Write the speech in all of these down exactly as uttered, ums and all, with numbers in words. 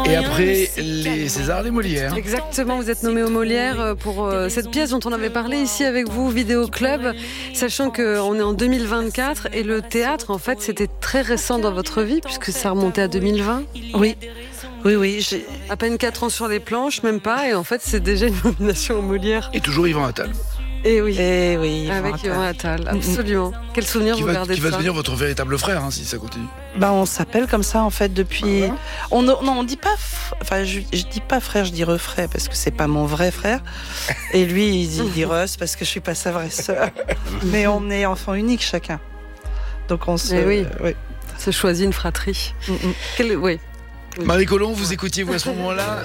Et après les Césars, les Molières. Exactement, vous êtes nommé aux Molières pour euh, cette pièce dont on avait parlé ici avec vous, Vidéo Club, sachant qu'on est en deux mille vingt-quatre et le théâtre, en fait, c'était très récent dans votre vie puisque ça remontait à deux mille vingt. Oui, oui, oui. J'ai... À peine quatre ans sur les planches, même pas, et en fait, c'est déjà une nomination aux Molières. Et toujours Yvan Attal. Et oui, Et oui avec Yvan Attal, absolument. Quel souvenir Qui vous va, gardez qui de va ça? devenir votre véritable frère, hein, si ça continue. Bah, on s'appelle comme ça en fait depuis. Ah ouais. On non, on dit pas. f- Enfin, je, je dis pas frère, je dis refrère parce que c'est pas mon vrai frère. Et lui, il dit, il dit Russ parce que je suis pas sa vraie sœur. Mais on est enfant unique chacun. Donc on se. Eh oui. oui. Se choisit une fratrie. Mm, mm. Quel... Oui. Marie Colomb, vous écoutiez vous à ce moment-là?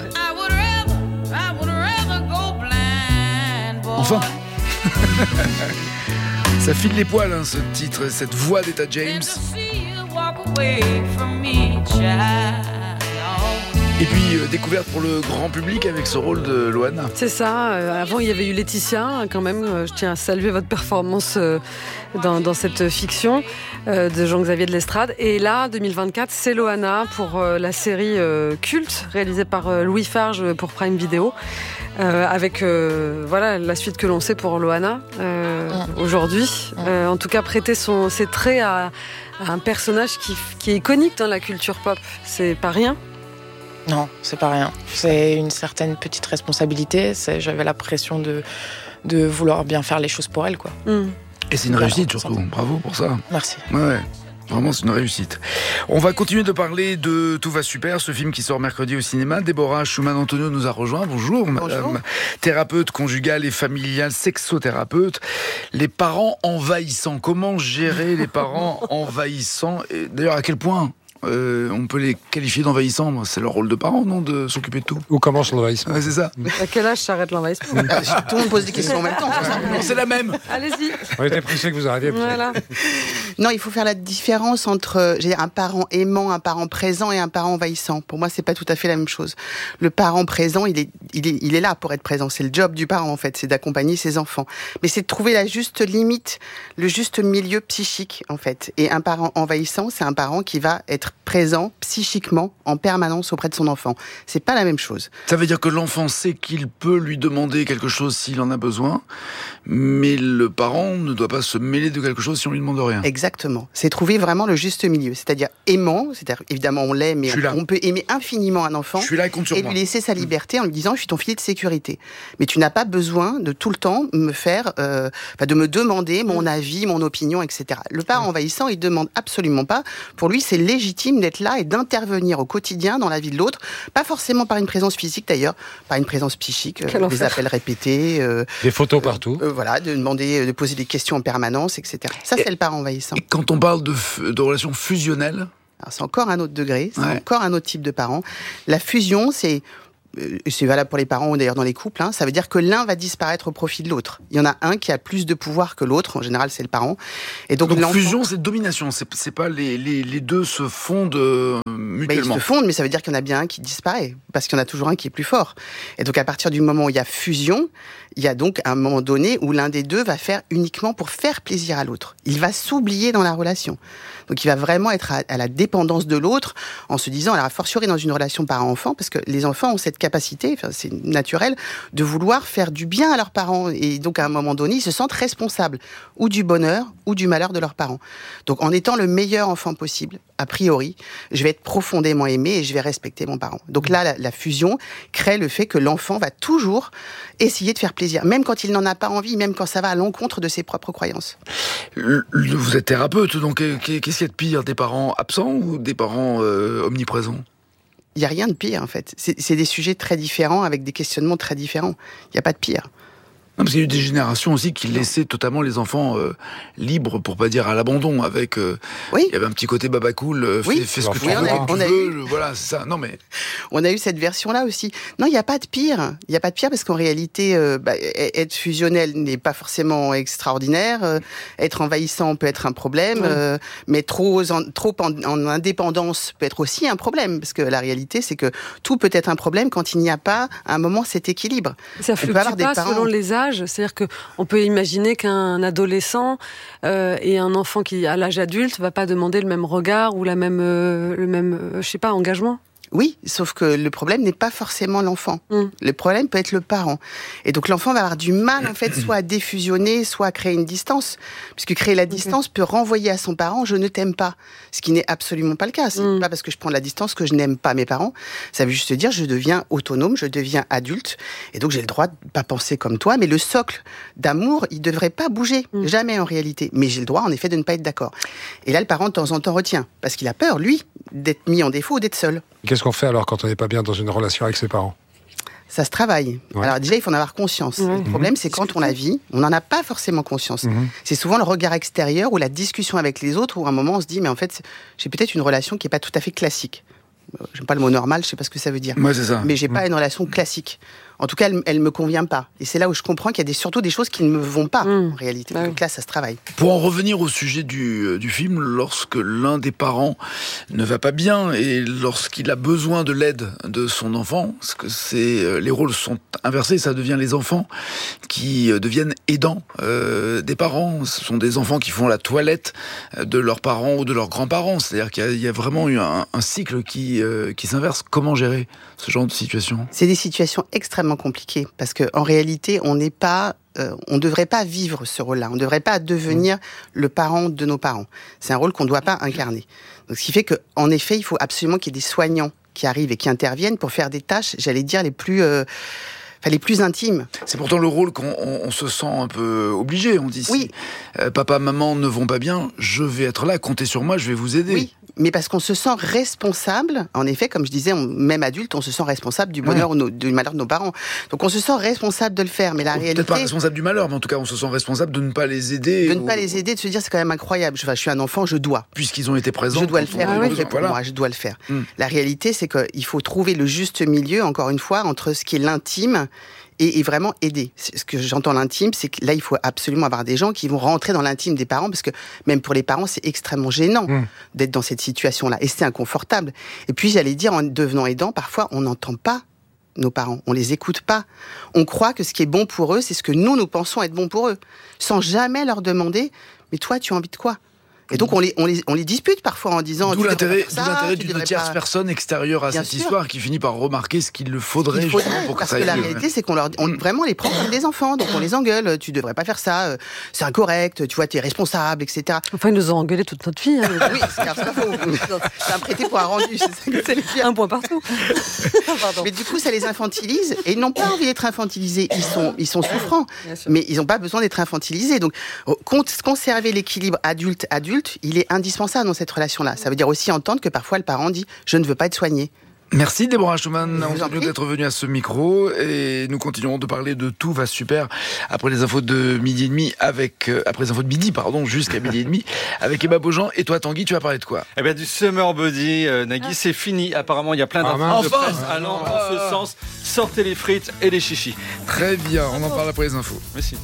Enfin. Ça file les poils, hein, ce titre, cette voix d'Etta James. Et puis euh, découverte pour le grand public avec ce rôle de Loana. C'est ça. Euh, avant, il y avait eu Laetitia, quand même. Euh, je tiens à saluer votre performance euh, dans, dans cette fiction euh, de Jean-Xavier de Lestrade. Et là, deux mille vingt-quatre, c'est Loana pour euh, la série euh, culte réalisée par euh, Louis Farge pour Prime Video. Euh, avec euh, voilà la suite que l'on sait pour Loana euh, mmh. aujourd'hui. Mmh. Euh, en tout cas, prêter son, ses traits à, à un personnage qui, qui est iconique dans la culture pop. C'est pas rien. Non, c'est pas rien. C'est une certaine petite responsabilité. C'est, j'avais la pression de, de vouloir bien faire les choses pour elle, quoi. Mmh. Et c'est une réussite surtout. Bravo pour ça. Merci. Ouais. Vraiment, c'est une réussite. On va continuer de parler de Tout va super, ce film qui sort mercredi au cinéma. Déborah Schumann-Antonio nous a rejoint. Bonjour, Bonjour. madame. Thérapeute conjugale et familiale, sexothérapeute. Les parents envahissants. Comment gérer les parents envahissants? Et d'ailleurs, à quel point euh, on peut les qualifier d'envahissants? C'est leur rôle de parents, non, de s'occuper de tout? Où commence l'envahissement? Ouais, c'est ça. À quel âge s'arrête l'envahissement? Tout le monde pose des questions en même temps. Non, c'est la même. Allez-y. On était pressé que vous arriviez. Voilà. Non, il faut faire la différence entre j'ai un parent aimant, un parent présent et un parent envahissant. Pour moi, c'est pas tout à fait la même chose. Le parent présent, il est, il est, il est là pour être présent. C'est le job du parent, en fait, c'est d'accompagner ses enfants. Mais c'est de trouver la juste limite, le juste milieu psychique, en fait. Et un parent envahissant, c'est un parent qui va être présent psychiquement en permanence auprès de son enfant. C'est pas la même chose. Ça veut dire que l'enfant sait qu'il peut lui demander quelque chose s'il en a besoin, mais le parent ne doit pas se mêler de quelque chose si on lui demande rien. Exactement. C'est trouver vraiment le juste milieu. C'est-à-dire aimant, c'est-à-dire évidemment on l'aime, mais on, on peut aimer infiniment un enfant je suis là, compte sur et moi. lui laisser sa liberté en lui disant je suis ton filet de sécurité. Mais tu n'as pas besoin de tout le temps me faire, euh, enfin, de me demander mon avis, mon opinion, et cetera. Le parent envahissant, il demande absolument pas. Pour lui, c'est légitime d'être là et d'intervenir au quotidien dans la vie de l'autre, pas forcément par une présence physique d'ailleurs, par une présence psychique, euh, des appels répétés, euh, des photos partout. Euh, voilà, de demander, de poser des questions en permanence, et cetera. Ça, et, c'est le parent envahissant. Et quand on parle de, de relations fusionnelles, alors, c'est encore un autre degré, c'est ouais. encore un autre type de parent. La fusion, c'est c'est valable pour les parents ou d'ailleurs dans les couples, hein, ça veut dire que l'un va disparaître au profit de l'autre. Il y en a un qui a plus de pouvoir que l'autre, en général c'est le parent. Et donc, donc fusion, c'est domination, c'est, c'est pas les, les, les deux se fondent euh, mutuellement. Bah, ils se fondent, mais ça veut dire qu'il y en a bien un qui disparaît, parce qu'il y en a toujours un qui est plus fort. Et donc à partir du moment où il y a fusion, il y a donc un moment donné où l'un des deux va faire uniquement pour faire plaisir à l'autre. Il va s'oublier dans la relation. Donc il va vraiment être à, à la dépendance de l'autre en se disant, alors a fortiori dans une relation parent-enfant, parce que les enfants ont cette capacité, enfin, c'est naturel, de vouloir faire du bien à leurs parents. Et donc à un moment donné, ils se sentent responsables ou du bonheur ou du malheur de leurs parents. Donc en étant le meilleur enfant possible, a priori, je vais être profondément aimé et je vais respecter mon parent. Donc là, la, la fusion crée le fait que l'enfant va toujours essayer de faire plaisir, même quand il n'en a pas envie, même quand ça va à l'encontre de ses propres croyances. Le, le, vous êtes thérapeute, donc qu'est-ce qu'il y a de pire, des parents absents ou des parents euh, omniprésents? Il n'y a rien de pire, en fait. C'est, c'est des sujets très différents, avec des questionnements très différents. Il n'y a pas de pire. Non, parce qu'il y a eu des générations aussi qui laissaient totalement les enfants euh, libres, pour pas dire à l'abandon, avec euh, oui. il y avait un petit côté baba cool, euh, oui. fais, fais ce que oui, tu on veux, a, quand on tu a veux, eu... le, voilà, c'est ça. Non mais on a eu cette version-là aussi. Non, il n'y a pas de pire. Il n'y a pas de pire parce qu'en réalité, euh, bah, être fusionnel n'est pas forcément extraordinaire. Euh, être envahissant peut être un problème, oui. euh, mais trop, en, trop en, en indépendance peut être aussi un problème, parce que la réalité, c'est que tout peut être un problème quand il n'y a pas, à un moment, cet équilibre. Ça fluctue pas parents... selon les âges, c'est-à-dire que on peut imaginer qu'un adolescent euh, et un enfant qui, à l'âge adulte, va pas demander le même regard ou la même, euh, le même, euh, je sais pas, engagement. Oui, sauf que le problème n'est pas forcément l'enfant. Mmh. Le problème peut être le parent. Et donc l'enfant va avoir du mal, en fait, soit à défusionner, soit à créer une distance. Puisque créer la distance okay. peut renvoyer à son parent « je ne t'aime pas ». Ce qui n'est absolument pas le cas. C'est mmh. pas parce que je prends de la distance que je n'aime pas mes parents. Ça veut juste dire je deviens autonome, je deviens adulte. Et donc j'ai le droit de pas penser comme toi. Mais le socle d'amour, il devrait pas bouger. Mmh. Jamais en réalité. Mais j'ai le droit, en effet, de ne pas être d'accord. Et là, le parent, de temps en temps, retient. Parce qu'il a peur, lui, d'être mis en défaut ou d'être seul. Qu'est-ce qu'on fait alors quand on n'est pas bien dans une relation avec ses parents ? Ça se travaille. Ouais. Alors déjà, il faut en avoir conscience. Mmh. Le problème, c'est quand on la vit, on n'en a pas forcément conscience. Mmh. C'est souvent le regard extérieur ou la discussion avec les autres où à un moment, on se dit, mais en fait, j'ai peut-être une relation qui n'est pas tout à fait classique. J'aime pas le mot normal, je sais pas ce que ça veut dire. Ouais, c'est ça. Mais j'ai mmh. pas une relation classique. En tout cas, elle, elle me convient pas. Et c'est là où je comprends qu'il y a des, surtout des choses qui ne me vont pas, mmh. en réalité. Ouais. Donc là, ça se travaille. Pour en revenir au sujet du, du film, lorsque l'un des parents ne va pas bien et lorsqu'il a besoin de l'aide de son enfant, parce que c'est, les rôles sont inversés, ça devient les enfants qui deviennent aidants euh, des parents. Ce sont des enfants qui font la toilette de leurs parents ou de leurs grands-parents. C'est-à-dire qu'il y a, il y a vraiment eu un, un cycle qui, euh, qui s'inverse. Comment gérer ce genre de situation ? C'est des situations extrêmement compliqué parce que en réalité on n'est pas euh, on devrait pas vivre ce rôle-là, on devrait pas devenir mmh. le parent de nos parents. C'est un rôle qu'on ne doit pas incarner. Donc ce qui fait que en effet il faut absolument qu'il y ait des soignants qui arrivent et qui interviennent pour faire des tâches, j'allais dire les plus euh, Enfin, les plus intimes. C'est pourtant le rôle qu'on on, on se sent un peu obligé. On dit, oui. si euh, papa, maman ne vont pas bien, je vais être là, comptez sur moi, je vais vous aider. Oui, mais parce qu'on se sent responsable. En effet, comme je disais, on, même adulte, on se sent responsable du bonheur ouais. ou no, du malheur de nos parents. Donc on se sent responsable de le faire. Mais la Peut-être réalité... pas responsable du malheur, mais en tout cas, on se sent responsable de ne pas les aider. De ne ou... pas les aider, de se dire, c'est quand même incroyable. Je, enfin, je suis un enfant, je dois. Puisqu'ils ont été présents. Je dois le faire. Ah, oui. besoin, pour voilà. moi, je dois le faire. Hum. La réalité, c'est qu'il faut trouver le juste milieu, encore une fois, entre ce qui est l'intime et, et vraiment aider. Ce que j'entends l'intime, c'est que là, il faut absolument avoir des gens qui vont rentrer dans l'intime des parents, parce que même pour les parents, c'est extrêmement gênant mmh. d'être dans cette situation-là, et c'est inconfortable. Et puis, j'allais dire, en devenant aidant, parfois, on n'entend pas nos parents, on les écoute pas. On croit que ce qui est bon pour eux, c'est ce que nous, nous pensons être bon pour eux, sans jamais leur demander, mais toi, tu as envie de quoi ? Et donc on les, on, les, on les dispute parfois en disant... D'où l'intérêt, ça, d'où l'intérêt d'une tierce pas... personne extérieure à Bien cette sûr. histoire qui finit par remarquer ce qu'il le faudrait, il faudrait justement pour que parce ça que la aille, réalité, ouais. c'est qu'on leur, on, vraiment les prend comme des enfants, donc on les engueule. Tu devrais pas faire ça, c'est incorrect, tu vois, t'es responsable, et cetera. Enfin, ils nous ont engueulé toute notre vie. Hein, oui, c'est, c'est pas faux. C'est un prêté pour un rendu, c'est ça que c'est le pire. Un point partout. Mais du coup, ça les infantilise et ils n'ont pas envie d'être infantilisés. Ils sont, ils sont souffrants, mais ils n'ont pas besoin d'être infantilisés. Donc, conserver l'équilibre adulte-adulte, il est indispensable dans cette relation-là. Ça veut dire aussi entendre que parfois le parent dit « je ne veux pas être soigné ». Merci Déborah Schumann d'être venue à ce micro et nous continuerons de parler de Tout va super après les infos de midi et demi avec euh, après les infos de midi pardon jusqu'à midi et demi avec Emma Beaujean. Et toi Tanguy, tu vas parler de quoi? Eh bien du Summer Body, euh, Nagui, ah. c'est fini. Apparemment il y a plein d'infos ah, de enfin presse allant dans ah. ce sens. Sortez les frites et les chichis. Très bien, on en parle après les infos. Merci.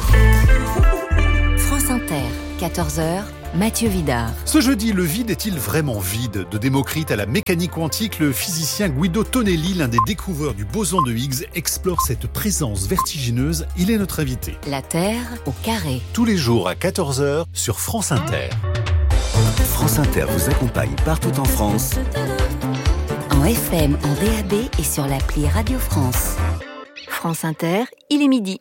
France Inter, quatorze heures. Mathieu Vidard. Ce jeudi, le vide est-il vraiment vide ? De Démocrite à la mécanique quantique, le physicien Guido Tonelli, l'un des découvreurs du boson de Higgs, explore cette présence vertigineuse. Il est notre invité. La Terre au carré. Tous les jours à quatorze heures sur France Inter. France Inter vous accompagne partout en France. En F M, en D A B et sur l'appli Radio France. France Inter, il est midi.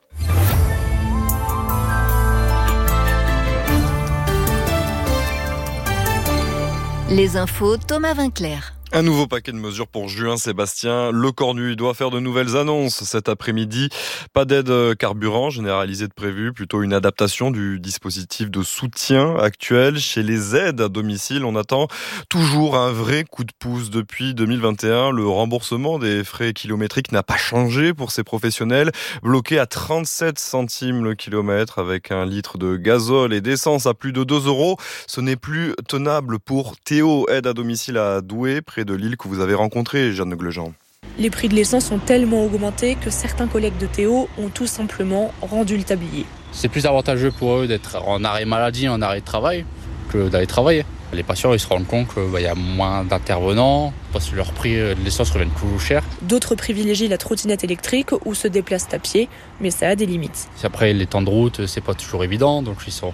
Les infos, Thomas Vinclair. Un nouveau paquet de mesures pour juin, Sébastien. Le Cornu doit faire de nouvelles annonces cet après-midi. Pas d'aide carburant généralisée de prévu, plutôt une adaptation du dispositif de soutien actuel. Chez les aides à domicile, on attend toujours un vrai coup de pouce. Depuis deux mille vingt et un, le remboursement des frais kilométriques n'a pas changé pour ces professionnels. Bloqué à trente-sept centimes le kilomètre avec un litre de gazole et d'essence à plus de deux euros. Ce n'est plus tenable pour Théo, aide à domicile à Douai, près de Lille, que vous avez rencontré, Jeanne Glejean. Les prix de l'essence ont tellement augmenté que certains collègues de Théo ont tout simplement rendu le tablier. C'est plus avantageux pour eux d'être en arrêt maladie, en arrêt de travail, que d'aller travailler. Les patients ils se rendent compte qu'il bah, y a moins d'intervenants, parce que leur prix de l'essence revient plus cher. D'autres privilégient la trottinette électrique ou se déplacent à pied, mais ça a des limites. Après, les temps de route, c'est pas toujours évident, donc ils sont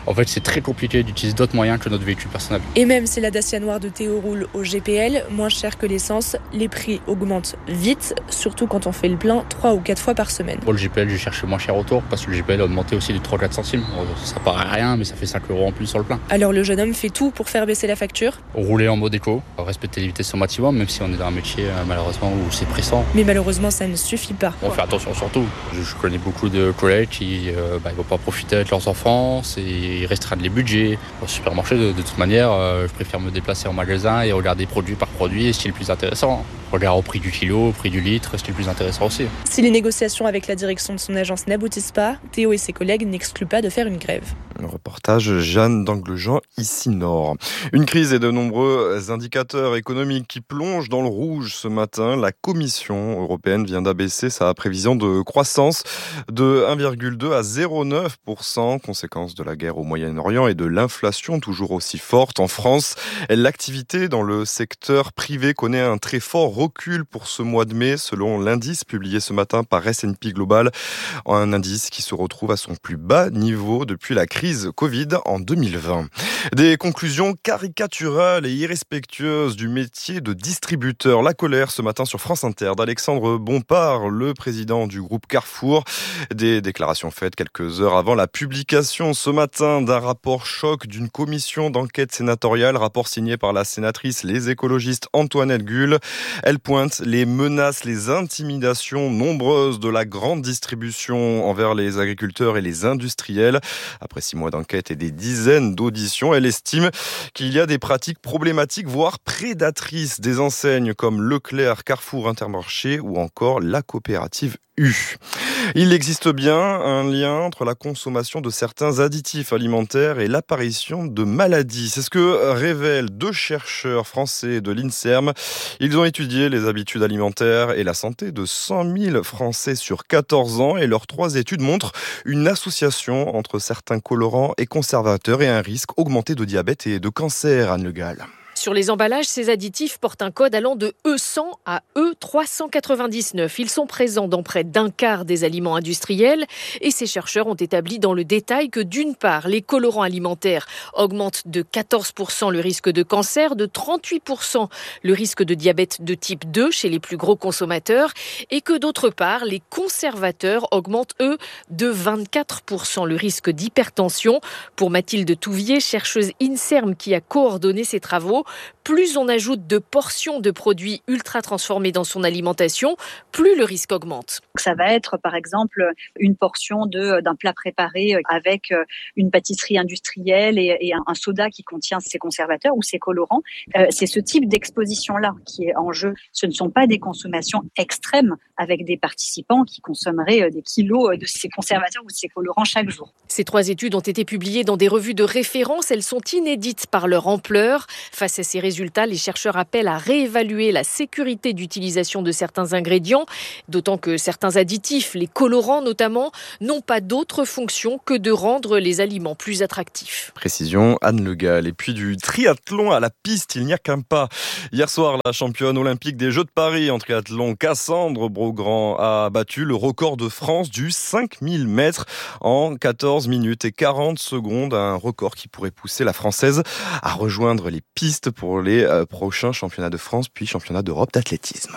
En fait, c'est très compliqué d'utiliser d'autres moyens que notre véhicule personnel. Et même si la Dacia noire de Théo roule au G P L, moins cher que l'essence, les prix augmentent vite, surtout quand on fait le plein trois ou quatre fois par semaine. Pour le G P L, j'ai cherché moins cher autour parce que le G P L a augmenté aussi de trois à quatre centimes. Ça paraît rien, mais ça fait cinq euros en plus sur le plein. Alors le jeune homme fait tout pour faire baisser la facture. Rouler en mode éco, respecter les vitesses au maximum, même si on est dans un métier malheureusement où c'est pressant. Mais malheureusement, ça ne suffit pas. On fait attention surtout. Je connais beaucoup de collègues qui euh, bah, ne vont pas profiter avec leurs enfants, ils restreignent les budgets. Au supermarché, de, de toute manière, euh, je préfère me déplacer en magasin et regarder produit par produit, ce qui est le plus intéressant. Regarde au prix du kilo, au prix du litre, ce qui est le plus intéressant aussi. Si les négociations avec la direction de son agence n'aboutissent pas, Théo et ses collègues n'excluent pas de faire une grève. Le reportage Jeanne d'Anglejean, ici Nord. Une crise et de nombreux indicateurs économiques qui plongent dans le rouge ce matin. La Commission européenne vient d'abaisser sa prévision de croissance de un virgule deux à zéro virgule neuf pour cent, conséquence de la guerre au Moyen-Orient et de l'inflation toujours aussi forte. En France, l'activité dans le secteur privé connaît un très fort recul pour ce mois de mai, selon l'indice publié ce matin par S and P Global, un indice qui se retrouve à son plus bas niveau depuis la crise Covid en deux mille vingt. Des conclusions caricaturales et irrespectueuses du métier de distributeur. La colère ce matin sur France Inter d'Alexandre Bompard, le président du groupe Carrefour. Des déclarations faites quelques heures avant la publication ce matin d'un rapport choc d'une commission d'enquête sénatoriale, rapport signé par la sénatrice Les Écologistes Antoinette Gull. Elle pointe les menaces, les intimidations nombreuses de la grande distribution envers les agriculteurs et les industriels. Après six mois d'enquête et des dizaines d'auditions, elle estime qu'il y a des pratiques problématiques, voire prédatrices des enseignes comme Leclerc, Carrefour, Intermarché ou encore la coopérative U. Il existe bien un lien entre la consommation de certains additifs alimentaires et l'apparition de maladies. C'est ce que révèlent deux chercheurs français de l'INSERM. Ils ont étudié les habitudes alimentaires et la santé de cent mille Français sur quatorze ans et leurs trois études montrent une association entre certains colorants et conservateurs et un risque augmenté de diabète et de cancer, Anne Le Gall. Sur les emballages, ces additifs portent un code allant de E cent à E trois cent quatre-vingt-dix-neuf. Ils sont présents dans près d'un quart des aliments industriels et ces chercheurs ont établi dans le détail que d'une part, les colorants alimentaires augmentent de quatorze pour cent le risque de cancer, de trente-huit pour cent le risque de diabète de type deux chez les plus gros consommateurs et que d'autre part, les conservateurs augmentent eux de vingt-quatre pour cent le risque d'hypertension. Pour Mathilde Touvier, chercheuse INSERM qui a coordonné ces travaux, plus on ajoute de portions de produits ultra transformés dans son alimentation, plus le risque augmente. Ça va être par exemple une portion de, d'un plat préparé avec une pâtisserie industrielle et, et un, un soda qui contient ces conservateurs ou ces colorants. Euh, c'est ce type d'exposition-là qui est en jeu. Ce ne sont pas des consommations extrêmes avec des participants qui consommeraient des kilos de ces conservateurs ou de ces colorants chaque jour. Ces trois études ont été publiées dans des revues de référence. Elles sont inédites par leur ampleur. Face à ces résultats, les chercheurs appellent à réévaluer la sécurité d'utilisation de certains ingrédients, d'autant que certains additifs, les colorants notamment, n'ont pas d'autre fonction que de rendre les aliments plus attractifs. Précision, Anne Le Gall. Et puis du triathlon à la piste, il n'y a qu'un pas. Hier soir, la championne olympique des Jeux de Paris en triathlon, Cassandre Beaugrand, a battu le record de France du cinq mille mètres en quatorze minutes et quarante secondes, un record qui pourrait pousser la Française à rejoindre les pistes pour les euh, prochains championnats de France puis championnats d'Europe d'athlétisme.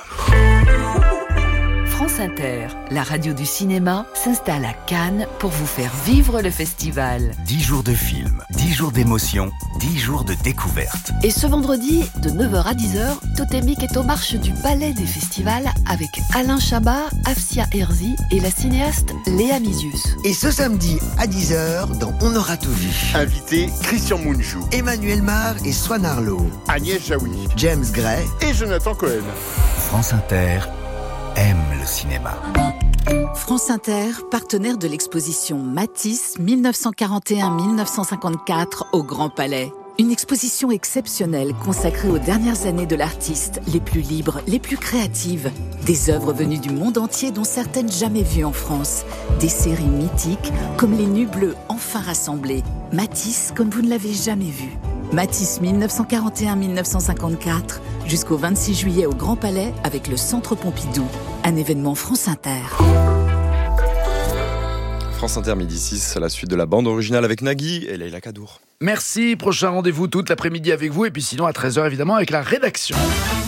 France Inter, la radio du cinéma, s'installe à Cannes pour vous faire vivre le festival. dix jours de films, dix jours d'émotion, dix jours de découverte. Et ce vendredi, de neuf heures à dix heures, Totémique est aux marches du Palais des Festivals avec Alain Chabat, Afsia Herzi et la cinéaste Léa Misius. Et ce samedi à dix heures, dans On aura tout vu. Invité Christian Mungiu, Emmanuel Mar et Swan Arlo, Agnès Jaoui, James Gray et Jonathan Cohen. France Inter aime le cinéma. France Inter, partenaire de l'exposition Matisse dix-neuf cent quarante et un à dix-neuf cent cinquante-quatre au Grand Palais. Une exposition exceptionnelle consacrée aux dernières années de l'artiste, les plus libres, les plus créatives. Des œuvres venues du monde entier dont certaines jamais vues en France. Des séries mythiques comme Les Nus Bleus enfin rassemblées. Matisse comme vous ne l'avez jamais vu. Matisse dix-neuf cent quarante et un à dix-neuf cent cinquante-quatre, jusqu'au vingt-six juillet au Grand Palais avec le Centre Pompidou. Un événement France Inter. France Inter, midi six, la suite de la bande originale avec Nagui et Leila Kadour. Merci, prochain rendez-vous toute l'après-midi avec vous, et puis sinon à treize heures évidemment avec la rédaction.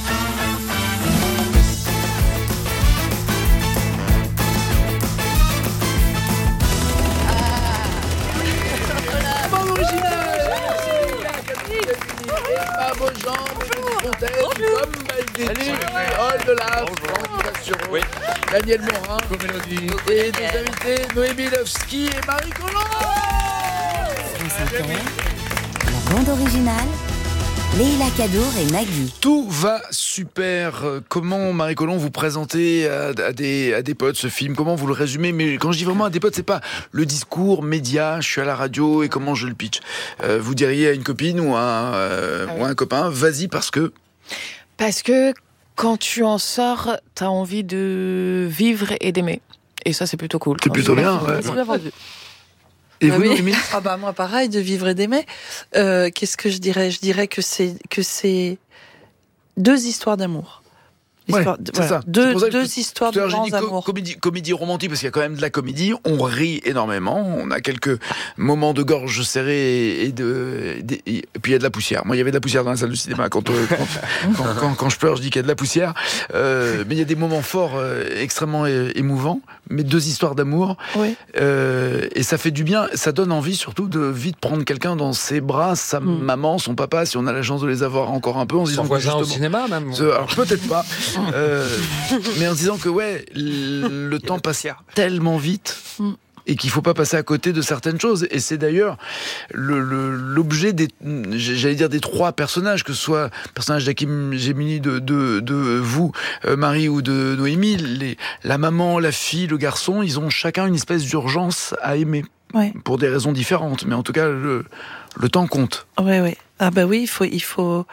Oui. Daniel Morin et nos invités Noémie Lovski et Marie Colomb. La bande originale, Leila Kadour et Nagui. Tout va super. Comment, Marie Colomb, vous présentez à, à, des, à des potes ce film? Comment vous le résumez? Mais quand je dis vraiment à des potes, c'est pas le discours média, je suis à la radio et comment je le pitch. Euh, vous diriez à une copine ou à, euh, ah oui. ou à un copain, vas-y parce que... Parce que quand tu en sors, t'as envie de vivre et d'aimer. Et ça, c'est plutôt cool. C'est plutôt bien, ouais. C'est bien vendu. Et bah vous, oui. Ah bah moi, pareil, de vivre et d'aimer. Euh, qu'est-ce que je dirais? Je dirais que c'est que c'est deux histoires d'amour. Histoire, ouais, c'est voilà. ça. Deux, c'est deux que, histoires de grands co- amours. Comédie, comédie romantique, parce qu'il y a quand même de la comédie. On rit énormément. On a quelques moments de gorge serrée et, de, et, de, et puis il y a de la poussière. Moi, il y avait de la poussière dans la salle de cinéma. Quand, euh, quand, quand, quand, quand je pleure, je dis qu'il y a de la poussière. Euh, mais il y a des moments forts, euh, extrêmement é- émouvants. Mais deux histoires d'amour. Oui. Euh, et ça fait du bien. Ça donne envie, surtout, de vite prendre quelqu'un dans ses bras, sa mm. maman, son papa, si on a la chance de les avoir encore un peu. En se disant son voisin au cinéma, même. Alors peut-être pas. euh, mais en se disant que ouais, le, le temps passe tellement vite et qu'il faut pas passer à côté de certaines choses. Et c'est d'ailleurs le, le, l'objet des, j'allais dire des trois personnages, que ce soit le personnage d'Hakim Gemini de, de, de vous, euh, Marie, ou de Noémie, les, la maman, la fille, le garçon, ils ont chacun une espèce d'urgence à aimer. Ouais. Pour des raisons différentes, mais en tout cas, le, le temps compte. Oui, oui. Ah bah oui, il faut... Il faut...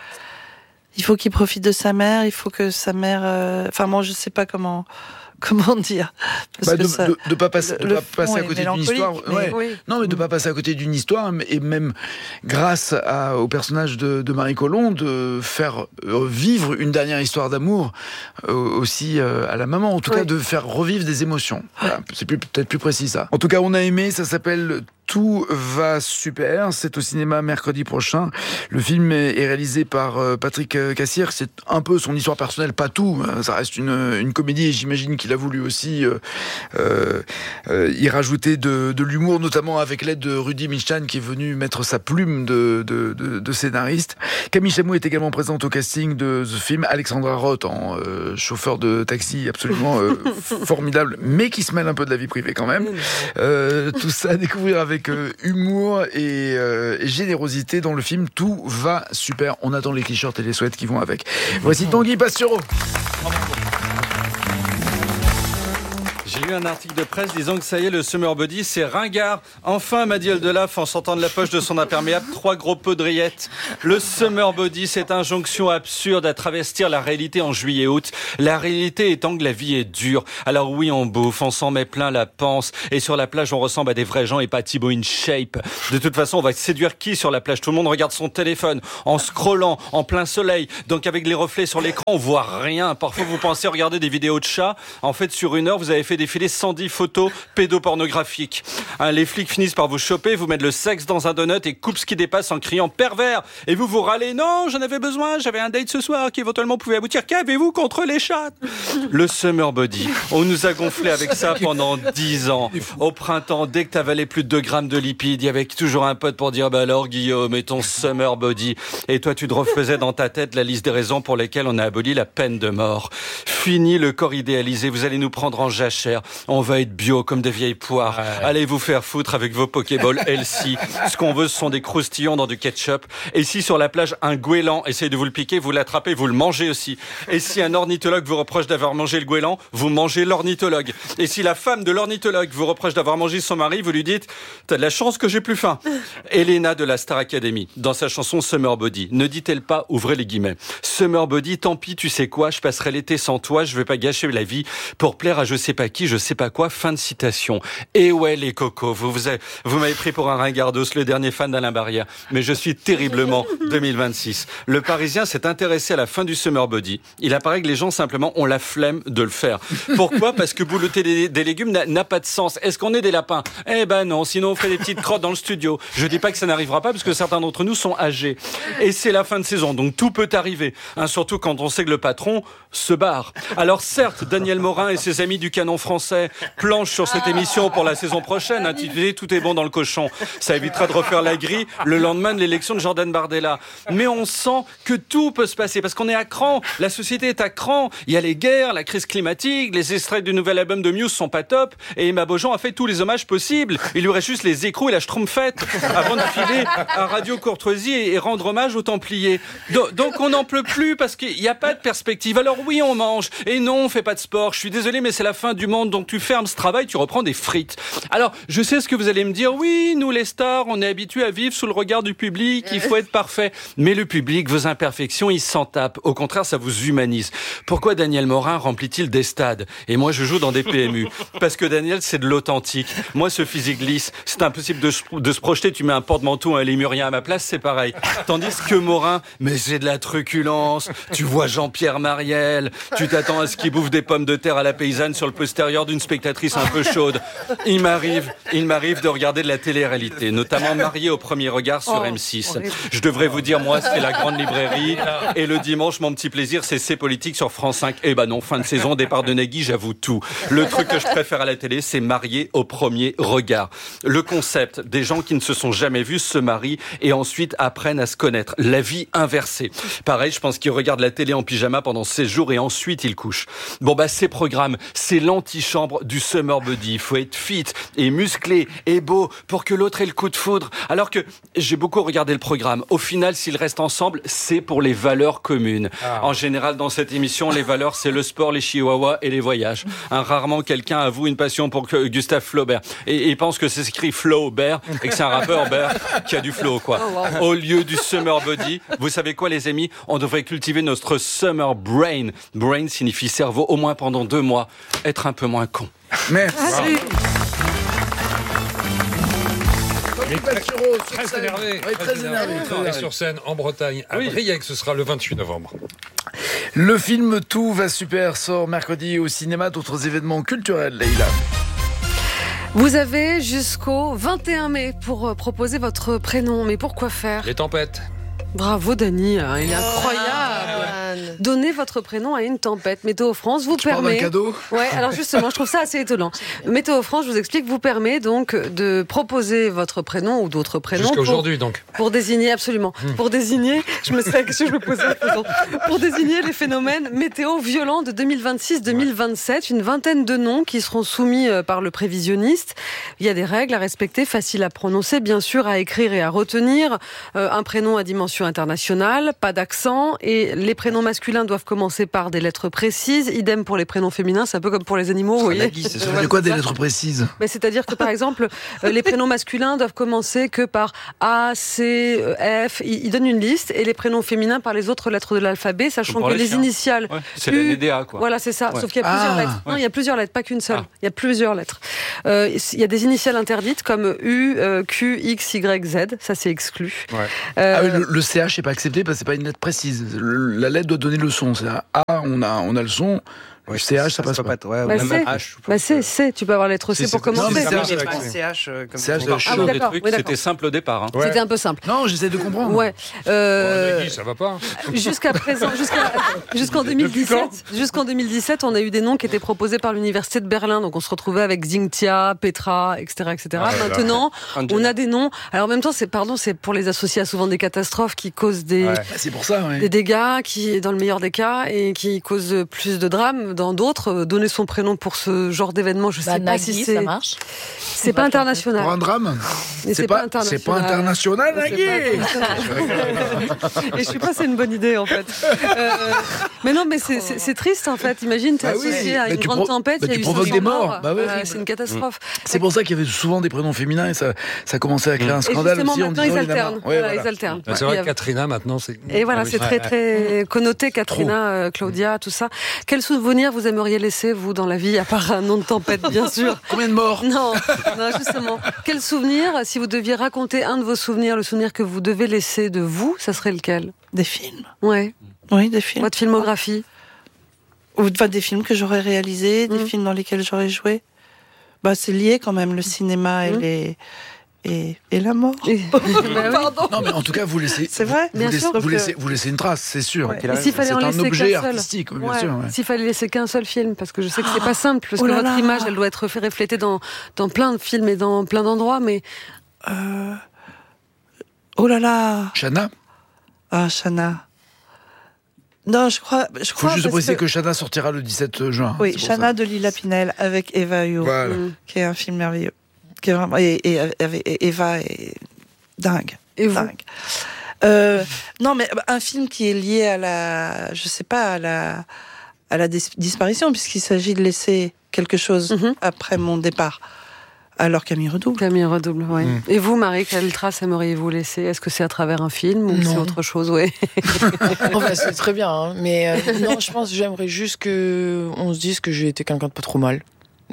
Il faut qu'il profite de sa mère, il faut que sa mère... Euh... Enfin, moi, je sais pas comment... Comment dire? Parce bah que de, ça, de, de pas passer, le, de pas passer à côté d'une histoire. Mais Ouais. oui. Non, mais de pas passer à côté d'une histoire, et même grâce à, au personnage de, de Marie Colomb, de faire vivre une dernière histoire d'amour euh, aussi euh, à la maman. En tout oui. cas, de faire revivre des émotions. Voilà. C'est plus, peut-être plus précis ça. En tout cas, on a aimé. Ça s'appelle Tout va super. C'est au cinéma mercredi prochain. Le film est réalisé par Patrick Cassière. C'est un peu son histoire personnelle, pas tout. Ça reste une, une comédie, et j'imagine qu'il a voulu aussi euh, euh, euh, y rajouter de, de l'humour, notamment avec l'aide de Rudy Milstein qui est venu mettre sa plume de, de, de, de scénariste. Camille Chamou est également présente au casting de ce film. Alexandra Roth en euh, chauffeur de taxi absolument euh, formidable, mais qui se mêle un peu de la vie privée quand même. Euh, tout ça à découvrir avec euh, humour et, euh, et générosité dans le film Tout va super. On attend les t-shirts et les sweats qui vont avec. Voici Tanguy Pastureau. J'ai lu un article de presse disant que ça y est, le Summer Body, c'est ringard. Enfin, m'a dit Eldelaf en sortant de la poche de son imperméable trois gros pots de rillettes. Le Summer Body, cette injonction absurde à travestir la réalité en juillet-août. La réalité étant que la vie est dure. Alors oui, on bouffe, on s'en met plein la panse. Et sur la plage, on ressemble à des vrais gens et pas Thibaut in shape. De toute façon, on va séduire qui sur la plage? Tout le monde regarde son téléphone en scrollant, en plein soleil. Donc avec les reflets sur l'écran, on voit rien. Parfois, vous pensez regarder des vidéos de chats. En fait, sur une heure, vous avez fait défiler cent dix photos pédopornographiques. Hein, les flics finissent par vous choper, vous mettent le sexe dans un donut et coupent ce qui dépasse en criant pervers. Et vous vous râlez, non, j'en avais besoin, j'avais un date ce soir qui éventuellement pouvait aboutir. Qu'avez-vous contre les chats? Le Summer Body. On nous a gonflé avec ça pendant dix ans. Au printemps, dès que t'avalais plus de deux grammes de lipides, il y avait toujours un pote pour dire, bah alors Guillaume, et ton Summer Body. Et toi, tu te refaisais dans ta tête la liste des raisons pour lesquelles on a aboli la peine de mort. Fini le corps idéalisé, vous allez nous prendre en jachère. On va être bio comme des vieilles poires. Ouais. Allez vous faire foutre avec vos Pokéballs healthy. Ce qu'on veut, ce sont des croustillons dans du ketchup. Et si sur la plage, un goéland essaye de vous le piquer, vous l'attrapez, vous le mangez aussi. Et si un ornithologue vous reproche d'avoir mangé le goéland, vous mangez l'ornithologue. Et si la femme de l'ornithologue vous reproche d'avoir mangé son mari, vous lui dites « T'as de la chance que j'ai plus faim ». Elena de la Star Academy, dans sa chanson Summer Body, ne dit-elle pas, ouvrez les guillemets, Summer Body, tant pis, tu sais quoi, je passerai l'été sans toi, je veux pas gâcher la vie pour plaire à je sais pas qui. petit je sais pas quoi, fin de citation. Et ouais, les cocos, vous, vous, avez, vous m'avez pris pour un ringardos, le dernier fan d'Alain Barrière. Mais je suis terriblement deux mille vingt-six. Le Parisien s'est intéressé à la fin du Summer Body. Il apparaît que les gens, simplement, ont la flemme de le faire. Pourquoi ? Parce que boulotter des, des légumes n'a, n'a pas de sens. Est-ce qu'on est des lapins ? Eh ben non, sinon on ferait des petites crottes dans le studio. Je dis pas que ça n'arrivera pas, parce que certains d'entre nous sont âgés. Et c'est la fin de saison, donc tout peut arriver. Hein, surtout quand on sait que le patron se barre. Alors certes, Daniel Morin et ses amis du canon français planchent sur cette émission pour la saison prochaine, intitulée « Tout est bon dans le cochon ». Ça évitera de refaire la grille le lendemain de l'élection de Jordan Bardella. Mais on sent que tout peut se passer, parce qu'on est à cran. La société est à cran. Il y a les guerres, la crise climatique, les extraits du nouvel album de Muse sont pas top, et Emma Beaujean a fait tous les hommages possibles. Il lui reste juste les écrous et la schtroumpfette avant de filer à Radio Courtoisie et rendre hommage aux Templiers. Donc on n'en peut plus, parce qu'il n'y a pas de perspective. Alors oui, on mange, et non, on fait pas de sport. Je suis désolé, mais c'est la fin du monde, donc tu fermes ce travail, tu reprends des frites. Alors, je sais ce que vous allez me dire. Oui, nous les stars, on est habitués à vivre sous le regard du public, il faut être parfait. Mais le public, vos imperfections, il s'en tape. Au contraire, ça vous humanise. Pourquoi Daniel Morin remplit-il des stades ? Et moi, je joue dans des P M U. Parce que Daniel, c'est de l'authentique. Moi, ce physique lisse, c'est impossible de, de se projeter. Tu mets un porte-manteau, un lémurien à ma place, c'est pareil. Tandis que Morin, mais c'est de la truculence. Tu vois Jean-Pierre Mariel, tu t'attends à ce qu'il bouffe des pommes de terre à la paysanne sur le postérieur d'une spectatrice un peu chaude. Il m'arrive, il m'arrive de regarder de la télé-réalité, notamment Marié au premier regard sur Oh, M six. horrible. Je devrais vous dire, moi, c'est la grande librairie. Et le dimanche, mon petit plaisir, c'est C'est politique sur France cinq. Eh ben non, fin de saison, départ de Nagui, j'avoue tout. Le truc que je préfère à la télé, c'est Marié au premier regard. Le concept, des gens qui ne se sont jamais vus se marient et ensuite apprennent à se connaître. La vie inversée. Pareil, je pense qu'ils regardent la télé en pyjama pendant seize jours et ensuite ils couchent. Bon bah, ces programmes, c'est l'antichambre du Summer Body. Il faut être fit et musclé et beau pour que l'autre ait le coup de foudre. Alors que j'ai beaucoup regardé le programme. Au final, s'ils restent ensemble, c'est pour les valeurs communes. Ah. En général, dans cette émission, les valeurs, c'est le sport, les chihuahuas et les voyages. Hein, rarement quelqu'un avoue une passion pour Gustave Flaubert. Et il pense que c'est écrit Flaubert et que c'est un rappeur Bert qui a du flow, quoi. Oh, wow. Au lieu du Summer Body, vous savez quoi, les amis? On devrait cultiver notre Summer Brain. Brain signifie cerveau, au moins pendant deux mois. Être un peu moins con. Merci. Wow. Mais très, très énervé, oui, très énervé. On est sur scène en Bretagne, à oui. Briec, ce sera le vingt-huit novembre. Le film Tout va super sort mercredi au cinéma. D'autres événements culturels, Leïla. Vous avez jusqu'au vingt et un mai pour proposer votre prénom. Mais pourquoi faire? Les tempêtes. Bravo Dany, il est incroyable. Donnez votre prénom à une tempête. Météo France vous tu permet. Parles d'un cadeau. Ouais, alors justement, je trouve ça assez étonnant. Météo France, je vous explique, vous permet donc de proposer votre prénom ou d'autres prénoms. Jusqu'à pour, aujourd'hui, donc. Pour désigner, absolument. Mmh. Pour désigner, je me sais la question que je me posais. Pour désigner les phénomènes météo violents de deux mille vingt-six deux mille vingt-sept, une vingtaine de noms qui seront soumis par le prévisionniste. Il y a des règles à respecter, faciles à prononcer, bien sûr, à écrire et à retenir. Euh, un prénom à dimension internationale, pas d'accent, et les prénoms masculins doivent commencer par des lettres précises. Idem pour les prénoms féminins, c'est un peu comme pour les animaux, vous voyez. C'est ça veut quoi des lettres précises? Mais c'est-à-dire que par exemple, euh, les prénoms masculins doivent commencer que par A, C, F. Ils, ils donnent une liste, et les prénoms féminins par les autres lettres de l'alphabet, sachant que les, les initiales. Ouais, c'est U, la N D A, quoi. Voilà, c'est ça. Ouais. Sauf qu'il y a plusieurs ah, lettres. ouais. Non, il y a plusieurs lettres, pas qu'une seule. Ah. Il y a plusieurs lettres. Euh, il y a des initiales interdites comme U, euh, Q, X, Y, Z. Ça, c'est exclu. Ouais. Euh, ah oui, le, le C H n'est pas accepté parce que c'est pas une lettre précise. Le, la lettre doit donner le son. C'est A, on a, on a le son. Le C H, ça, ça passe pas. pas ouais, bah, même c'est, H. Bah c'est, c'est, tu peux avoir la lettre C pour commencer. Non, mais c'est pas C H comme C H de ah, oui, des trucs, oui, c'était simple au départ. Hein. Ouais. C'était un peu simple. Non, j'essaie de comprendre. Ouais. Euh, bon, ça va pas. Jusqu'à présent, jusqu'à, jusqu'en deux mille dix-sept, jusqu'en deux mille dix-sept, on a eu des noms qui étaient proposés par l'université de Berlin. Donc on se retrouvait avec Xingtia, Petra, et cetera, et cetera. Ah, Maintenant, Angela. On a des noms. Alors en même temps, c'est pardon, c'est pour les associer à souvent des catastrophes qui causent des, ouais. c'est pour ça, ouais. des dégâts, qui dans le meilleur des cas, et qui causent plus de drames dans d'autres. Donner son prénom pour ce genre d'événement, je bah, sais Nagui, pas si c'est. Ça marche. C'est pas international. Pour un drame. C'est, c'est, pas, pas c'est pas international, Nagui. Et je sais pas, c'est une bonne idée en fait. Euh, mais non, mais c'est, c'est, c'est triste en fait. Imagine, t'es bah associé oui, à une grande pro- tempête, il bah, y a tu eu provoques des morts. Bah ouais. euh, c'est une catastrophe. C'est pour ça qu'il y avait souvent des prénoms féminins et ça, ça commençait à créer un scandale. Et justement, aussi, maintenant ils alternent. Ouais, voilà, ils alternent. Bah, c'est vrai que Katrina maintenant, c'est. Et voilà, c'est très très connoté. Katrina, Claudia, tout ça. Quel souvenir souvenir vous aimeriez laisser, vous, dans la vie, à part un nom de tempête, bien sûr? Combien de morts? Non, non, justement. Quel souvenir, si vous deviez raconter un de vos souvenirs, le souvenir que vous devez laisser de vous, ça serait lequel? Des films. Ouais. Oui, des films. Votre filmographie? Ou enfin, des films que j'aurais réalisés, des mmh. films dans lesquels j'aurais joué. Bah, c'est lié quand même, le cinéma et, mmh. les... et... et la mort. Et... Pardon. Non, mais en tout cas, vous laissez. C'est vrai, vous bien laissez, sûr. Vous laissez, vous laissez une trace, c'est sûr. Ouais. Et s'il fallait c'est en un laisser objet qu'un seul. artistique, bien ouais. sûr. Ouais. S'il fallait laisser qu'un seul film, parce que je sais que c'est pas simple, parce oh que là votre là. image, elle doit être reflétée dans, dans plein de films et dans plein d'endroits, mais. Euh... Oh là là. Chana. Ah, Chana. Non, je crois. Je faut crois juste préciser que... que Chana sortira le dix-sept juin. Oui, Chana de Lila Pinel avec Eva Huot, voilà. qui est un film merveilleux. Qui est vraiment... et, et, et, et Eva est dingue. Et vous dingue. Euh, non, mais un film qui est lié à la, je sais pas, à la, à la dis- disparition, puisqu'il s'agit de laisser quelque chose mm-hmm. après mon départ. Alors Camille Redouble. Camille Redouble, oui. Mm. Et vous, Marie, quelle trace aimeriez-vous laisser? Est-ce que c'est à travers un film ou non. c'est autre chose? Oui. Enfin, c'est très bien, hein, mais euh, non, je pense que j'aimerais juste que on se dise que j'ai été quelqu'un de pas trop mal.